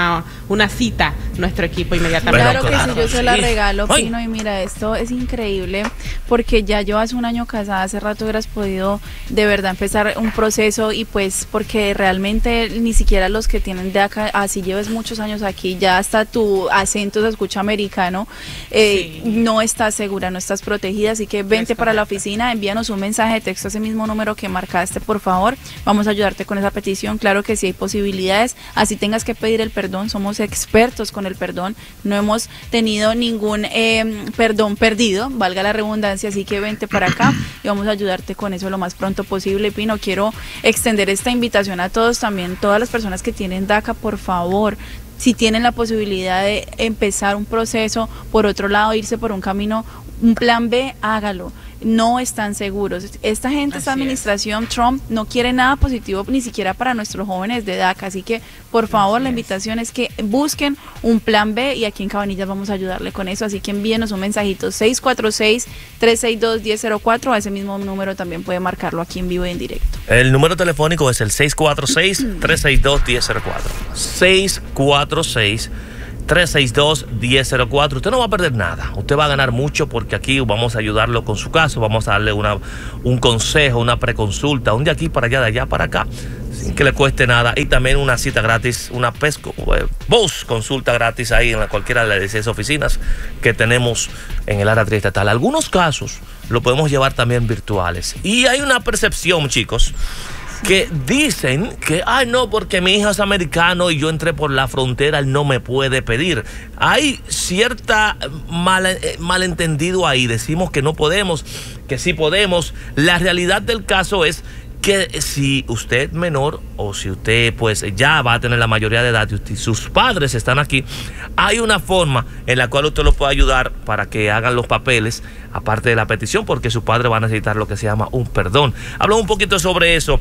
una cita nuestro equipo inmediatamente. Claro que sí, yo se la regalo, Pino, y mira, esto es increíble porque ya yo hace un año casada, hace rato hubieras podido de verdad empezar un proceso y pues porque realmente ni siquiera los que tienen DACA, así lleves muchos años aquí, ya hasta tu acento se escucha americano, no estás segura, no estás protegida, así que vente para la oficina, envíanos un mensaje de texto a ese mismo número que marcaste, por favor, vamos a ayudarte con esa petición. Claro que sí hay posibilidades, así tengas que pedir el perdón, somos expertos con el perdón, no hemos tenido ningún perdón perdido, valga la redundancia, así que vente para acá y vamos a ayudarte con eso lo más pronto posible. Pino, quiero extender esta invitación a todos también, todas las personas que tienen DACA, por favor, si tienen la posibilidad de empezar un proceso, por otro lado irse por un camino, un plan B, hágalo. No están seguros. Esta gente, esta administración Trump no quiere nada positivo ni siquiera para nuestros jóvenes de DACA, así que por favor la invitación es que busquen un plan B y aquí en Cabanillas vamos a ayudarle con eso, así que envíenos un mensajito 646-362-1004, a ese mismo número también puede marcarlo aquí en vivo y en directo. El número telefónico es el 646-362-1004. 646-362-1004. Usted no va a perder nada, usted va a ganar mucho porque aquí vamos a ayudarlo con su caso, vamos a darle un consejo, una preconsulta, un de aquí para allá, de allá para acá, sin que le cueste nada, y también una cita gratis, una voz consulta gratis ahí en cualquiera de las 16 oficinas que tenemos en el área triestatal. Algunos casos lo podemos llevar también virtuales y hay una percepción, chicos, que dicen que, ay no, porque mi hijo es americano y yo entré por la frontera, él no me puede pedir. Hay cierta malentendido ahí, decimos que no podemos, que sí podemos. La realidad del caso es que si usted menor o si usted pues ya va a tener la mayoría de edad y sus padres están aquí, hay una forma en la cual usted los puede ayudar para que hagan los papeles, aparte de la petición, porque su padre va a necesitar lo que se llama un perdón. Habla un poquito sobre eso,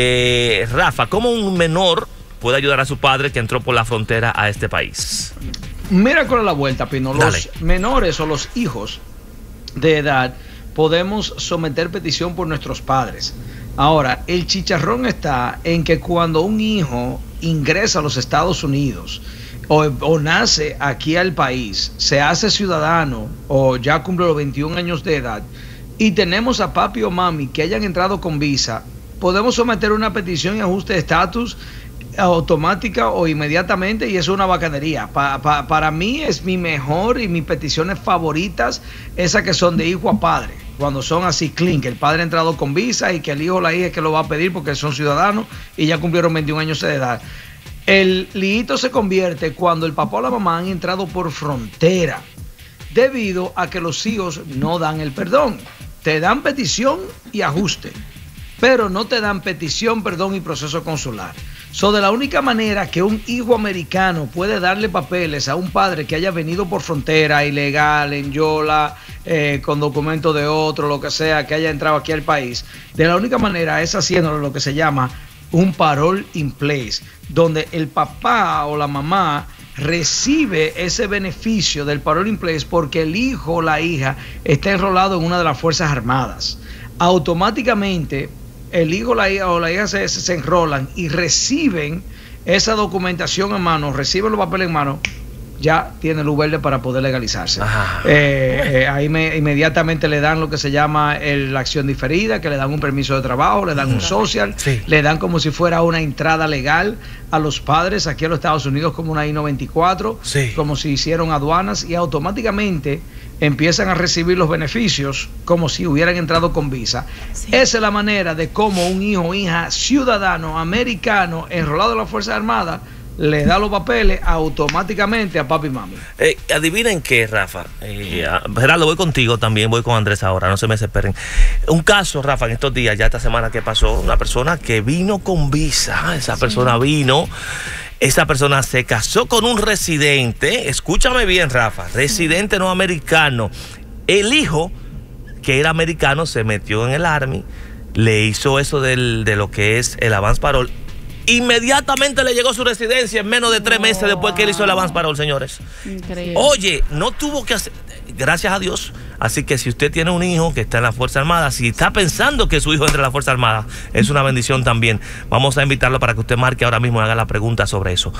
Rafa, ¿cómo un menor puede ayudar a su padre que entró por la frontera a este país? Mira con la vuelta, Pino. Los menores o los hijos de edad podemos someter petición por nuestros padres. Ahora, el chicharrón está en que cuando un hijo ingresa a los Estados Unidos o nace aquí al país, se hace ciudadano o ya cumple los 21 años de edad y tenemos a papi o mami que hayan entrado con visa, podemos someter una petición y ajuste de estatus automática o inmediatamente, y eso es una bacanería. Para mí es mi mejor y mis peticiones favoritas, esas que son de hijo a padre, cuando son así clean, que el padre ha entrado con visa y que el hijo o la hija es que lo va a pedir porque son ciudadanos y ya cumplieron 21 años de edad. El liito se convierte cuando el papá o la mamá han entrado por frontera, debido a que los hijos no dan el perdón. Te dan petición y ajuste, pero no te dan petición, perdón y proceso consular. De la única manera que un hijo americano puede darle papeles a un padre que haya venido por frontera, ilegal, en yola, con documento de otro, lo que sea, que haya entrado aquí al país, de la única manera es haciéndolo lo que se llama un parole in place, donde el papá o la mamá recibe ese beneficio del parole in place porque el hijo o la hija está enrolado en una de las Fuerzas Armadas. Automáticamente el hijo o la hija se enrolan y reciben esa documentación en mano, reciben los papeles en mano, ya tiene luz verde para poder legalizarse. Ahí inmediatamente le dan lo que se llama la acción diferida, que le dan un permiso de trabajo, le dan un social, le dan como si fuera una entrada legal a los padres aquí a los Estados Unidos, como una I-94, como si hicieron aduanas, y automáticamente empiezan a recibir los beneficios como si hubieran entrado con visa. Esa es la manera de cómo un hijo o hija ciudadano americano enrolado en las Fuerzas Armadas le da los papeles automáticamente a papi y mami. Adivinen qué, Rafa. Gerardo, voy contigo también, voy con Andrés ahora, no se me desesperen. Un caso, Rafa, en estos días, ya esta semana que pasó, una persona que vino con visa, esa persona se casó con un residente, escúchame bien, Rafa, residente no americano. El hijo, que era americano, se metió en el Army, le hizo eso de lo que es el avance parole. Inmediatamente le llegó su residencia en menos de 3 meses después que él hizo el avance parole, señores. Increíble. Oye, no tuvo que hacer, gracias a Dios, Así que si usted tiene un hijo que está en la Fuerza Armada, si está pensando que su hijo entre en la Fuerza Armada, es una bendición también. Vamos a invitarlo para que usted marque ahora mismo y haga la pregunta sobre eso.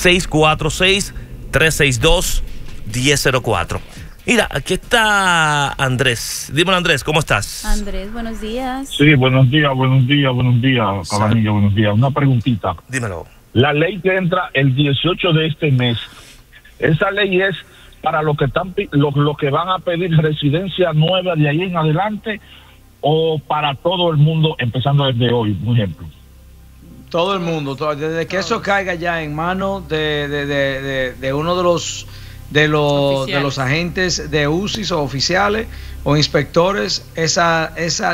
646-362-1004. Mira, aquí está Andrés. Dímelo, Andrés, ¿cómo estás? Andrés, buenos días. Sí, buenos días, Cabanilla, buenos días. Una preguntita. Dímelo. La ley que entra el 18 de este mes, esa ley es para los que están, los que van a pedir residencia nueva de ahí en adelante, o para todo el mundo, empezando desde hoy, por ejemplo. Todo el mundo, desde que eso caiga ya en manos de uno de los agentes de UCIS o oficiales o inspectores, esa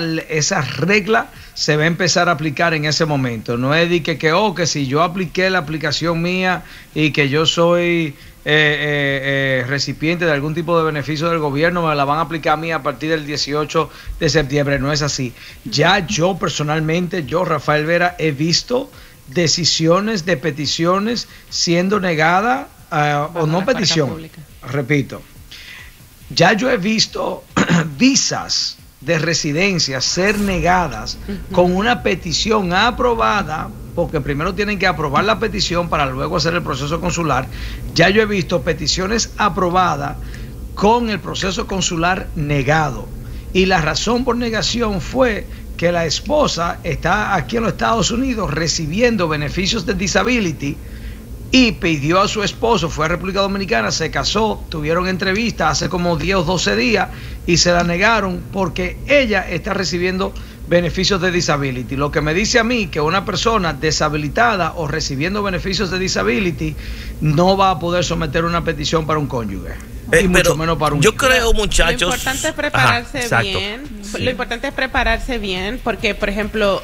regla se va a empezar a aplicar en ese momento. No es de que si yo apliqué la aplicación mía y que yo soy recipiente de algún tipo de beneficio del gobierno, me la van a aplicar a mí a partir del 18 de septiembre. No es así. Ya yo personalmente, Rafael Vera, he visto decisiones de peticiones siendo negadas, o no petición, repito, ya yo he visto visas de residencia ser negadas con una petición aprobada, porque primero tienen que aprobar la petición para luego hacer el proceso consular. Ya yo he visto peticiones aprobadas con el proceso consular negado, y la razón por negación fue que la esposa está aquí en los Estados Unidos recibiendo beneficios de disability y pidió a su esposo, fue a República Dominicana, se casó, tuvieron entrevista hace como 10 o 12 días y se la negaron porque ella está recibiendo beneficios de disability. Lo que me dice a mí que una persona deshabilitada o recibiendo beneficios de disability no va a poder someter una petición para un cónyuge. Y mucho menos para un yo creo, muchachos, lo importante es prepararse bien. Sí. Lo importante es prepararse bien porque, por ejemplo,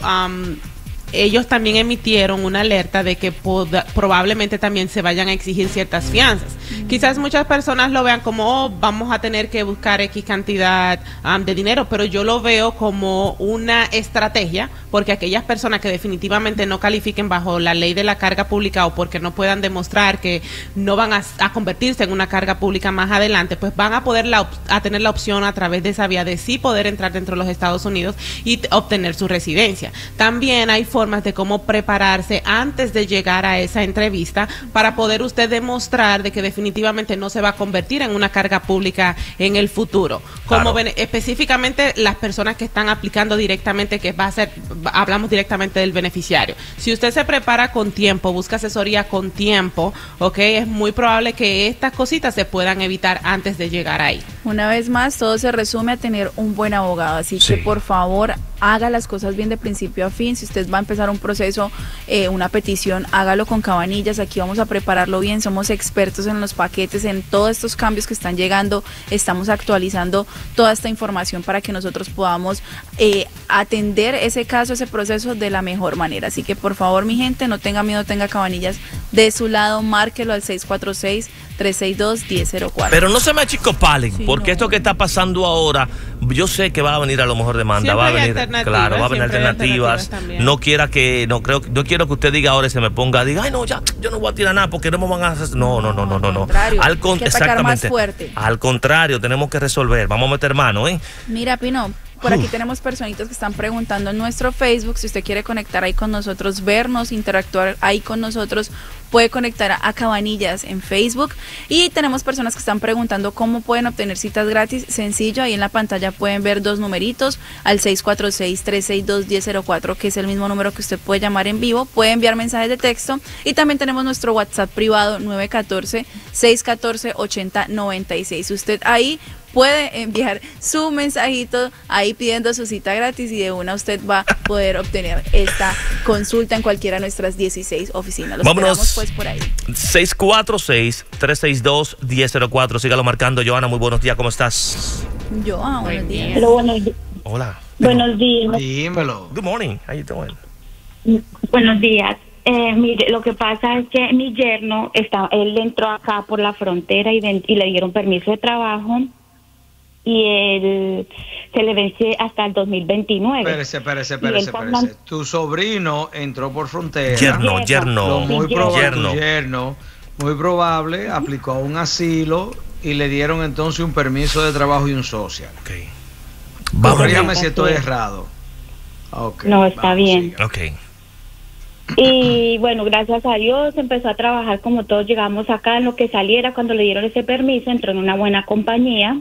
ellos también emitieron una alerta de que probablemente también se vayan a exigir ciertas fianzas. Quizás muchas personas lo vean como, vamos a tener que buscar X cantidad de dinero, pero yo lo veo como una estrategia, porque aquellas personas que definitivamente no califiquen bajo la ley de la carga pública o porque no puedan demostrar que no van a convertirse en una carga pública más adelante, pues van a poder tener la opción a través de esa vía de sí poder entrar dentro de los Estados Unidos y obtener su residencia. También hay formas de cómo prepararse antes de llegar a esa entrevista para poder usted demostrar de que definitivamente no se va a convertir en una carga pública en el futuro. Como específicamente las personas que están aplicando directamente, que va a ser, hablamos directamente del beneficiario. Si usted se prepara con tiempo, busca asesoría con tiempo, es muy probable que estas cositas se puedan evitar antes de llegar ahí. Una vez más, todo se resume a tener un buen abogado, así que por favor haga las cosas bien de principio a fin. Si usted va a empezar un proceso, una petición, hágalo con Cabanillas. Aquí vamos a prepararlo bien, somos expertos en los paquetes, en todos estos cambios que están llegando, estamos actualizando toda esta información para que nosotros podamos atender ese caso, ese proceso de la mejor manera. Así que por favor, mi gente, no tenga miedo, tenga Cabanillas de su lado, márquelo al 646-362-1004. Pero no se me achicopalen, porque esto que está pasando ahora, yo sé que va a venir a lo mejor demanda, va a venir, claro, va a venir alternativas. No quiero que usted diga ahora y se me ponga, diga, ay no, ya, yo no voy a tirar nada porque no me van a hacer. No. Exactamente. Al contrario, tenemos que resolver. Vamos a meter mano, Mira, Pino, por aquí tenemos personitas que están preguntando en nuestro Facebook. Si usted quiere conectar ahí con nosotros, vernos, interactuar ahí con nosotros, puede conectar a Cabanillas en Facebook. Y tenemos personas que están preguntando cómo pueden obtener citas gratis. Sencillo, ahí en la pantalla pueden ver dos numeritos, al 646-362-1004, que es el mismo número que usted puede llamar en vivo. Puede enviar mensajes de texto y también tenemos nuestro WhatsApp privado 914-614-8096. Usted ahí puede enviar su mensajito ahí pidiendo su cita gratis y de una usted va a poder obtener esta consulta en cualquiera de nuestras 16 oficinas. Los esperamos pues por ahí. 646-362-1004. Sígalo marcando. Joana, muy buenos días. ¿Cómo estás? Joana, buenos días. Pero buenos días. Hola. Buenos días. Dímelo. Good morning. How you doing? Buenos días. Mire, lo que pasa es que mi yerno él entró acá por la frontera y le dieron permiso de trabajo. Y él se le vence hasta el 2029. Espérese. Tu sobrino entró por frontera. Yerno. Muy probable aplicó un asilo y le dieron entonces un permiso de trabajo y un social. Okay. Corrígame si estoy errado. Okay, no, está bien. Okay. Y bueno, gracias a Dios empezó a trabajar como todos llegamos acá, en lo que saliera. Cuando le dieron ese permiso entró en una buena compañía.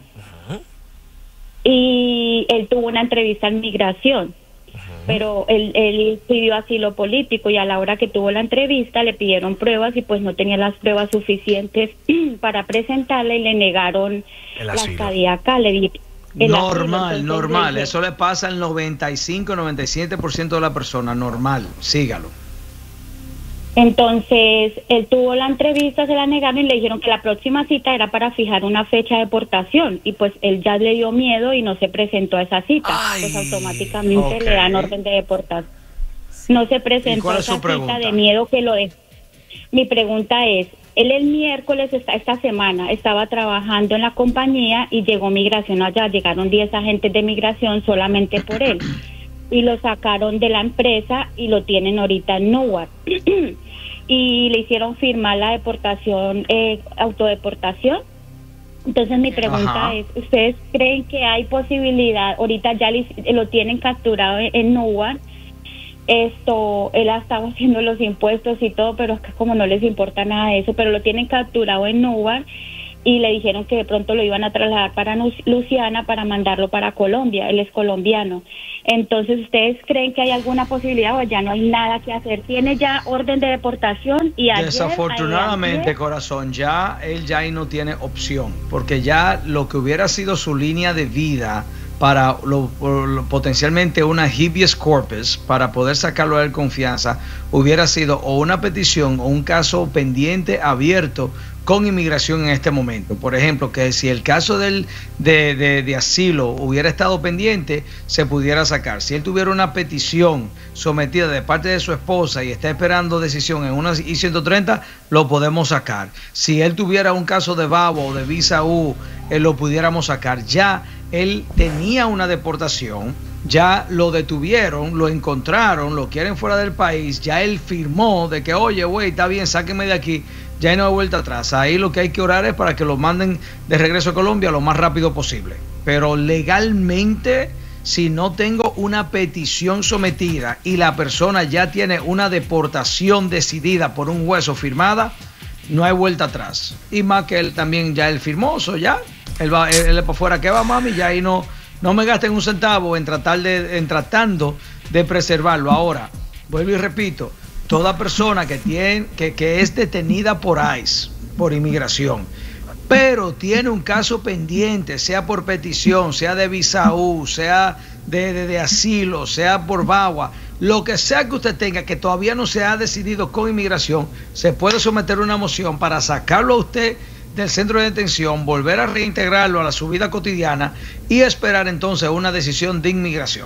Y él tuvo una entrevista en migración, pero él pidió asilo político, y a la hora que tuvo la entrevista le pidieron pruebas y pues no tenía las pruebas suficientes para presentarle y le negaron la estadía acá. Normal, eso le pasa al 95-97% de la persona, normal, sígalo. Entonces, él tuvo la entrevista, se la negaron y le dijeron que la próxima cita era para fijar una fecha de deportación, y pues él ya le dio miedo y no se presentó a esa cita. Pues automáticamente le dan orden de deportación. No se presentó a esa cita de miedo que lo dejó. Mi pregunta es, él el miércoles, esta semana, estaba trabajando en la compañía y llegó migración allá, llegaron 10 agentes de migración solamente por él. Y lo sacaron de la empresa y lo tienen ahorita en Newark. Y le hicieron firmar la deportación, autodeportación. Entonces mi pregunta es, ¿ustedes creen que hay posibilidad? Ahorita ya lo tienen capturado en Newark. Él ha estado haciendo los impuestos y todo, pero es que como no les importa nada de eso, pero lo tienen capturado en Newark. Y le dijeron que de pronto lo iban a trasladar para Luisiana para mandarlo para Colombia. Él es colombiano. Entonces, ¿ustedes creen que hay alguna posibilidad o ya no hay nada que hacer? Tiene ya orden de deportación y desafortunadamente, corazón, él ya ahí no tiene opción, porque ya lo que hubiera sido su línea de vida para potencialmente una habeas corpus, para poder sacarlo a él confianza, hubiera sido o una petición o un caso pendiente abierto con inmigración en este momento. Por ejemplo, que si el caso de asilo hubiera estado pendiente, se pudiera sacar. Si él tuviera una petición sometida de parte de su esposa y está esperando decisión en una I-130, lo podemos sacar. Si él tuviera un caso de VAWA o de visa U, lo pudiéramos sacar. Ya él tenía una deportación, ya lo detuvieron, lo encontraron, lo quieren fuera del país, ya él firmó de que, oye, güey, está bien, sáquenme de aquí. Ya hay no hay vuelta atrás. Ahí lo que hay que orar es para que lo manden de regreso a Colombia lo más rápido posible. Pero legalmente, si no tengo una petición sometida y la persona ya tiene una deportación decidida por un juez o firmada, no hay vuelta atrás. Y más que él también ya él firmó, ya él es para afuera, que va, mami, ya ahí no me gasten un centavo en tratando de preservarlo. Ahora, vuelvo y repito, toda persona que es detenida por ICE, por inmigración, pero tiene un caso pendiente, sea por petición, sea de visa U, sea de asilo, sea por VAWA, lo que sea que usted tenga que todavía no se ha decidido con inmigración, se puede someter una moción para sacarlo a usted del centro de detención, volver a reintegrarlo a su vida cotidiana y esperar entonces una decisión de inmigración.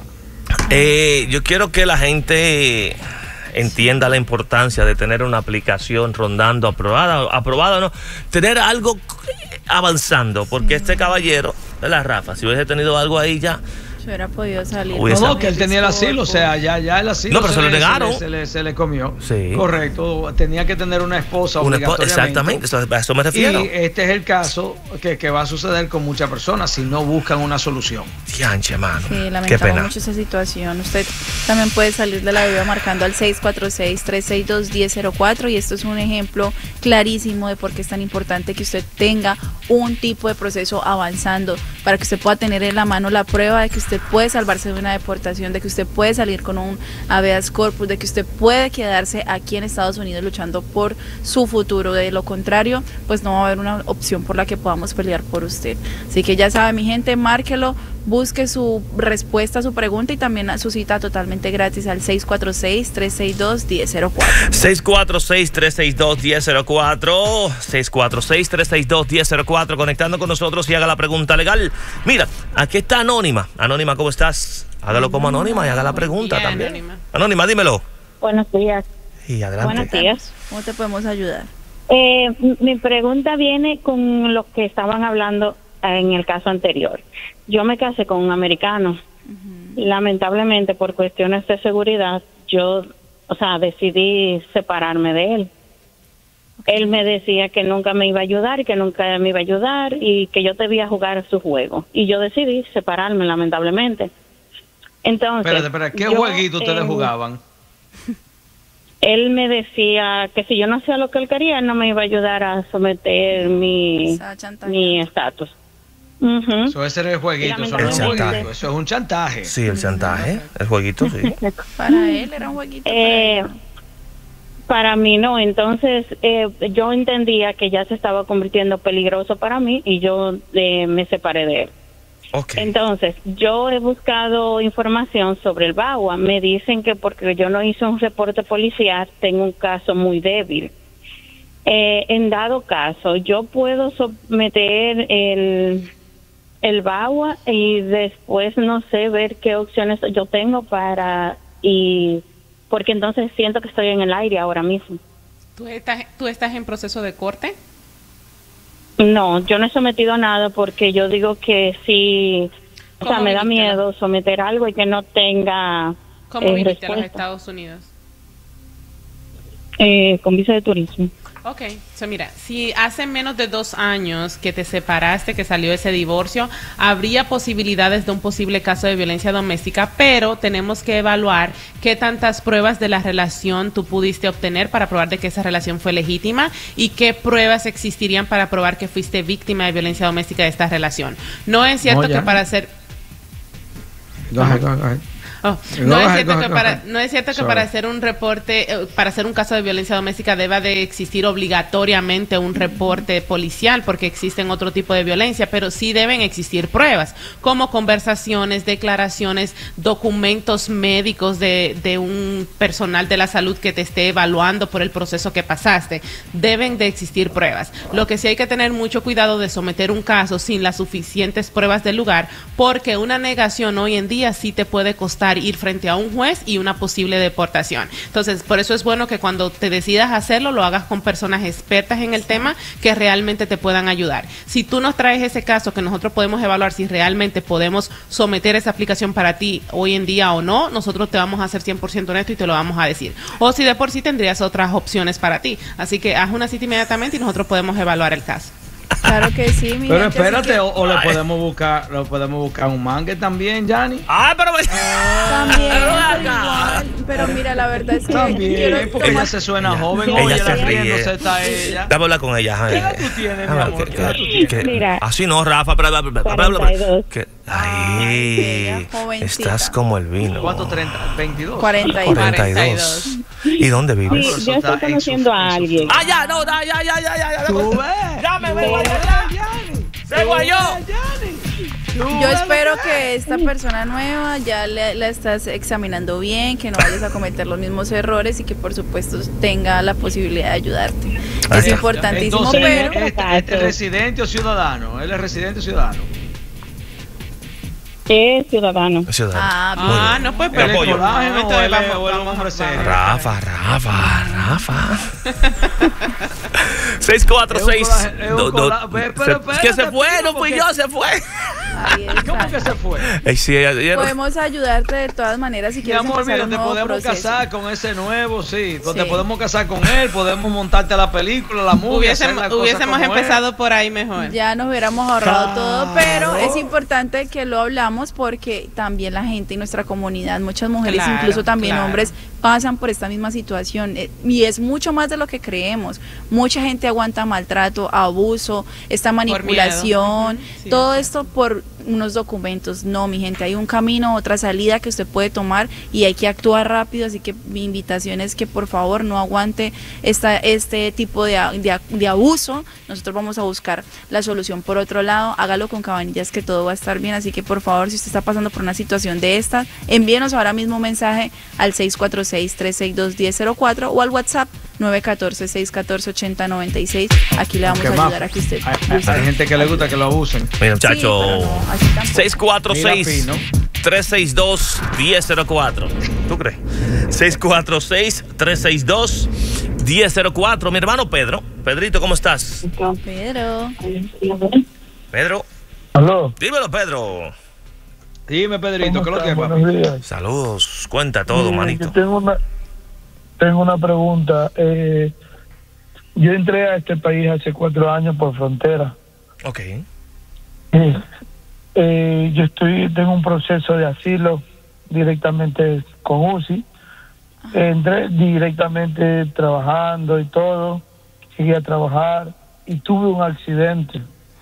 Yo quiero que la gente entienda la importancia de tener una aplicación rondando aprobada o no, tener algo avanzando, porque este caballero de la Rafa, si hubiese tenido algo ahí ya hubiera podido salir. No, que él tenía el asilo, o sea, ya el asilo. No, pero se lo negaron. Se le comió. Sí. Correcto, tenía que tener una esposa obligatoriamente. Exactamente, a eso me refiero. Y este es el caso que va a suceder con muchas personas si no buscan una solución. Dianche, mano. Sí, lamentamos mucho esa situación. Usted también puede salir de la duda marcando al 646-362-1004, y esto es un ejemplo clarísimo de por qué es tan importante que usted tenga un tipo de proceso avanzando, para que usted pueda tener en la mano la prueba de que usted puede salvarse de una deportación, de que usted puede salir con un habeas corpus, de que usted puede quedarse aquí en Estados Unidos luchando por su futuro. De lo contrario, pues no va a haber una opción por la que podamos pelear por usted. Así que ya sabe, mi gente, márquelo, busque su respuesta a su pregunta y también a su cita totalmente gratis al 646-362-1004. 646-362-1004. 646-362-1004. Conectando con nosotros y haga la pregunta legal. Mira, aquí está Anónima. Anónima, ¿cómo estás? Hágalo como Anónima y haga la pregunta también. Anónima, dímelo. Buenos días. Y adelante. Buenos días. ¿Cómo te podemos ayudar? Mi pregunta viene con lo que estaban hablando en el caso anterior. Yo me casé con un americano y lamentablemente por cuestiones de seguridad yo, decidí separarme de él. Él me decía que nunca me iba a ayudar y que nunca me iba a ayudar y que yo debía jugar su juego. Y yo decidí separarme, lamentablemente. Entonces, espera, ¿qué jueguito ustedes jugaban? Él me decía que si yo no hacía lo que él quería, él no me iba a ayudar a someter mi estatus. Ese era el jueguito, eso no es un jueguito, eso es un chantaje. Sí, el chantaje, el jueguito, sí. Para él era un jueguito. Para mí no, entonces yo entendía que ya se estaba convirtiendo peligroso para mí y yo me separé de él. Entonces, yo he buscado información sobre el VAWA. Me dicen que porque yo no hice un reporte policial, tengo un caso muy débil. En dado caso, yo puedo someter el VAWA y después, no sé, ver qué opciones yo tengo porque entonces siento que estoy en el aire ahora mismo. ¿Tú estás en proceso de corte? No, yo no he sometido nada porque yo digo que sí, o sea, me da miedo someter algo y que no tenga ¿Cómo viniste a los Estados Unidos? Con visa de turismo. Ok, mira, si hace menos de 2 años que te separaste, que salió ese divorcio, habría posibilidades de un posible caso de violencia doméstica, pero tenemos que evaluar qué tantas pruebas de la relación tú pudiste obtener para probar de que esa relación fue legítima y qué pruebas existirían para probar que fuiste víctima de violencia doméstica de esta relación. No es cierto que para hacer... No es cierto que para hacer un reporte, para hacer un caso de violencia doméstica deba de existir obligatoriamente un reporte policial, porque existen otro tipo de violencia, pero sí deben existir pruebas, como conversaciones, declaraciones, documentos médicos de un personal de la salud que te esté evaluando por el proceso que pasaste. Deben de existir pruebas. Lo que sí hay que tener mucho cuidado de someter un caso sin las suficientes pruebas del lugar, porque una negación hoy en día sí te puede costar ir frente a un juez y una posible deportación. Entonces, por eso es bueno que cuando te decidas hacerlo, lo hagas con personas expertas en el tema que realmente te puedan ayudar. Si tú nos traes ese caso que nosotros podemos evaluar si realmente podemos someter esa aplicación para ti hoy en día o no, nosotros te vamos a hacer 100% honesto y te lo vamos a decir. O si de por sí tendrías otras opciones para ti. Así que haz una cita inmediatamente y nosotros podemos evaluar el caso. Claro que sí, mi pero espérate, o le podemos buscar un mangue también, Yanni. pero mira, la verdad es que también, porque ella se suena joven, ella se ríe. Está ella. Dame hablar con ella. ¿Qué edad tú tienes, mi amor? Mira, así no, Rafa, 42. Ay, estás como el vino. ¿Cuánto? 22. 42. ¿Y dónde vives? Sí, yo estoy conociendo a alguien. Ya. ¿Tú ves? Ya me veo. Se guayó. Yo espero que esta persona nueva ya la estás examinando bien, que no vayas a cometer los mismos errores y que por supuesto tenga la posibilidad de ayudarte. Es importantísimo. Entonces, pero ¿este residente o ciudadano? ¿Él es residente o ciudadano? Es ciudadano. No, pues pero apoyo. Rafa. 646. Que se fue, no fui yo, se fue. ¿Cómo que se fue? Podemos ayudarte de todas maneras si quieres. Mi amor, mira, te podemos casar con ese nuevo, sí. Te podemos casar con él, podemos montarte la película, la movie. Hubiésemos empezado por ahí mejor. Ya nos hubiéramos ahorrado todo, pero es importante que lo hablamos porque también la gente y nuestra comunidad, muchas mujeres, incluso también hombres, pasan por esta misma situación y es mucho más de lo que creemos. Mucha gente aguanta maltrato, abuso, esta manipulación, todo esto por unos documentos. No, mi gente, hay un camino, otra salida que usted puede tomar y hay que actuar rápido, así que mi invitación es que por favor no aguante este tipo de abuso. Nosotros vamos a buscar la solución por otro lado. Hágalo con Cabanillas que todo va a estar bien, así que por favor, si usted está pasando por una situación de esta, envíenos ahora mismo un mensaje al 646-362-1004 o al WhatsApp 914-614-8096. Aquí le vamos a ayudar a que usted hay gente que le gusta que lo abusen. Mira, muchacho, 646-362-1004. ¿Tú crees? 646-362-1004. Mi hermano Pedrito, ¿cómo estás? Pedro. ¿Aló? Dímelo, Pedro. Dime, Pedrito, ¿qué es lo que es, papi? Buenos días. Saludos, cuenta todo, manito. Tengo una pregunta. Yo entré a este país hace 4 años por frontera. Ok. Yo tengo un proceso de asilo directamente con UCI. Entré directamente trabajando y todo. Seguí a trabajar y tuve un accidente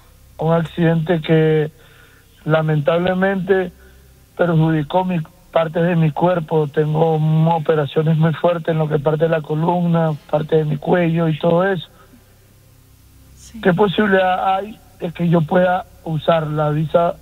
que lamentablemente perjudicó parte de mi cuerpo. Tengo operaciones muy fuertes en lo que parte de la columna, parte de mi cuello y todo eso. Sí. ¿Qué posibilidad hay de que yo pueda usar la visa,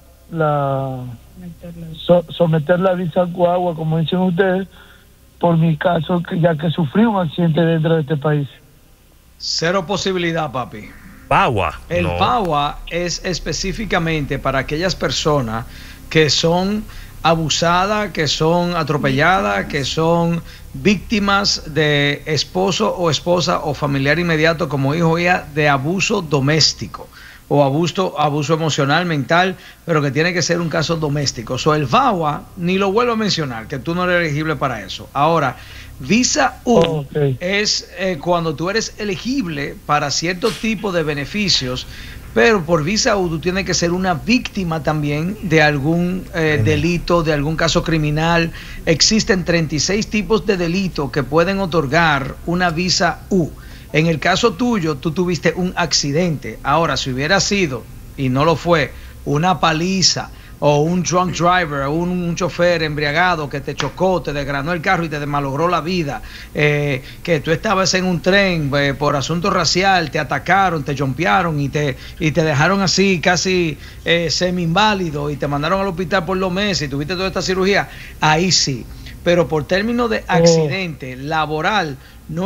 someter la visa guagua, como dicen ustedes, por mi caso, ya que sufrí un accidente dentro de este país? Cero posibilidad, papi. VAWA. El VAWA es específicamente para aquellas personas que son abusadas, que son atropelladas, que son víctimas de esposo o esposa o familiar inmediato, como hijo o hija, de abuso doméstico o abuso emocional, mental, pero que tiene que ser un caso doméstico. El VAWA, ni lo vuelvo a mencionar, que tú no eres elegible para eso. Ahora, visa U es cuando tú eres elegible para cierto tipo de beneficios, pero por visa U tú tienes que ser una víctima también de algún delito, de algún caso criminal. Existen 36 tipos de delitos que pueden otorgar una visa U. En el caso tuyo, tú tuviste un accidente. Ahora, si hubiera sido, y no lo fue, una paliza o un drunk driver, un chofer embriagado que te chocó, te desgranó el carro y te malogró la vida, que tú estabas en un tren por asunto racial, te atacaron, te jumpearon y te dejaron así casi semi-inválido y te mandaron al hospital por 2 meses y tuviste toda esta cirugía, ahí sí. Pero por términos de accidente laboral, no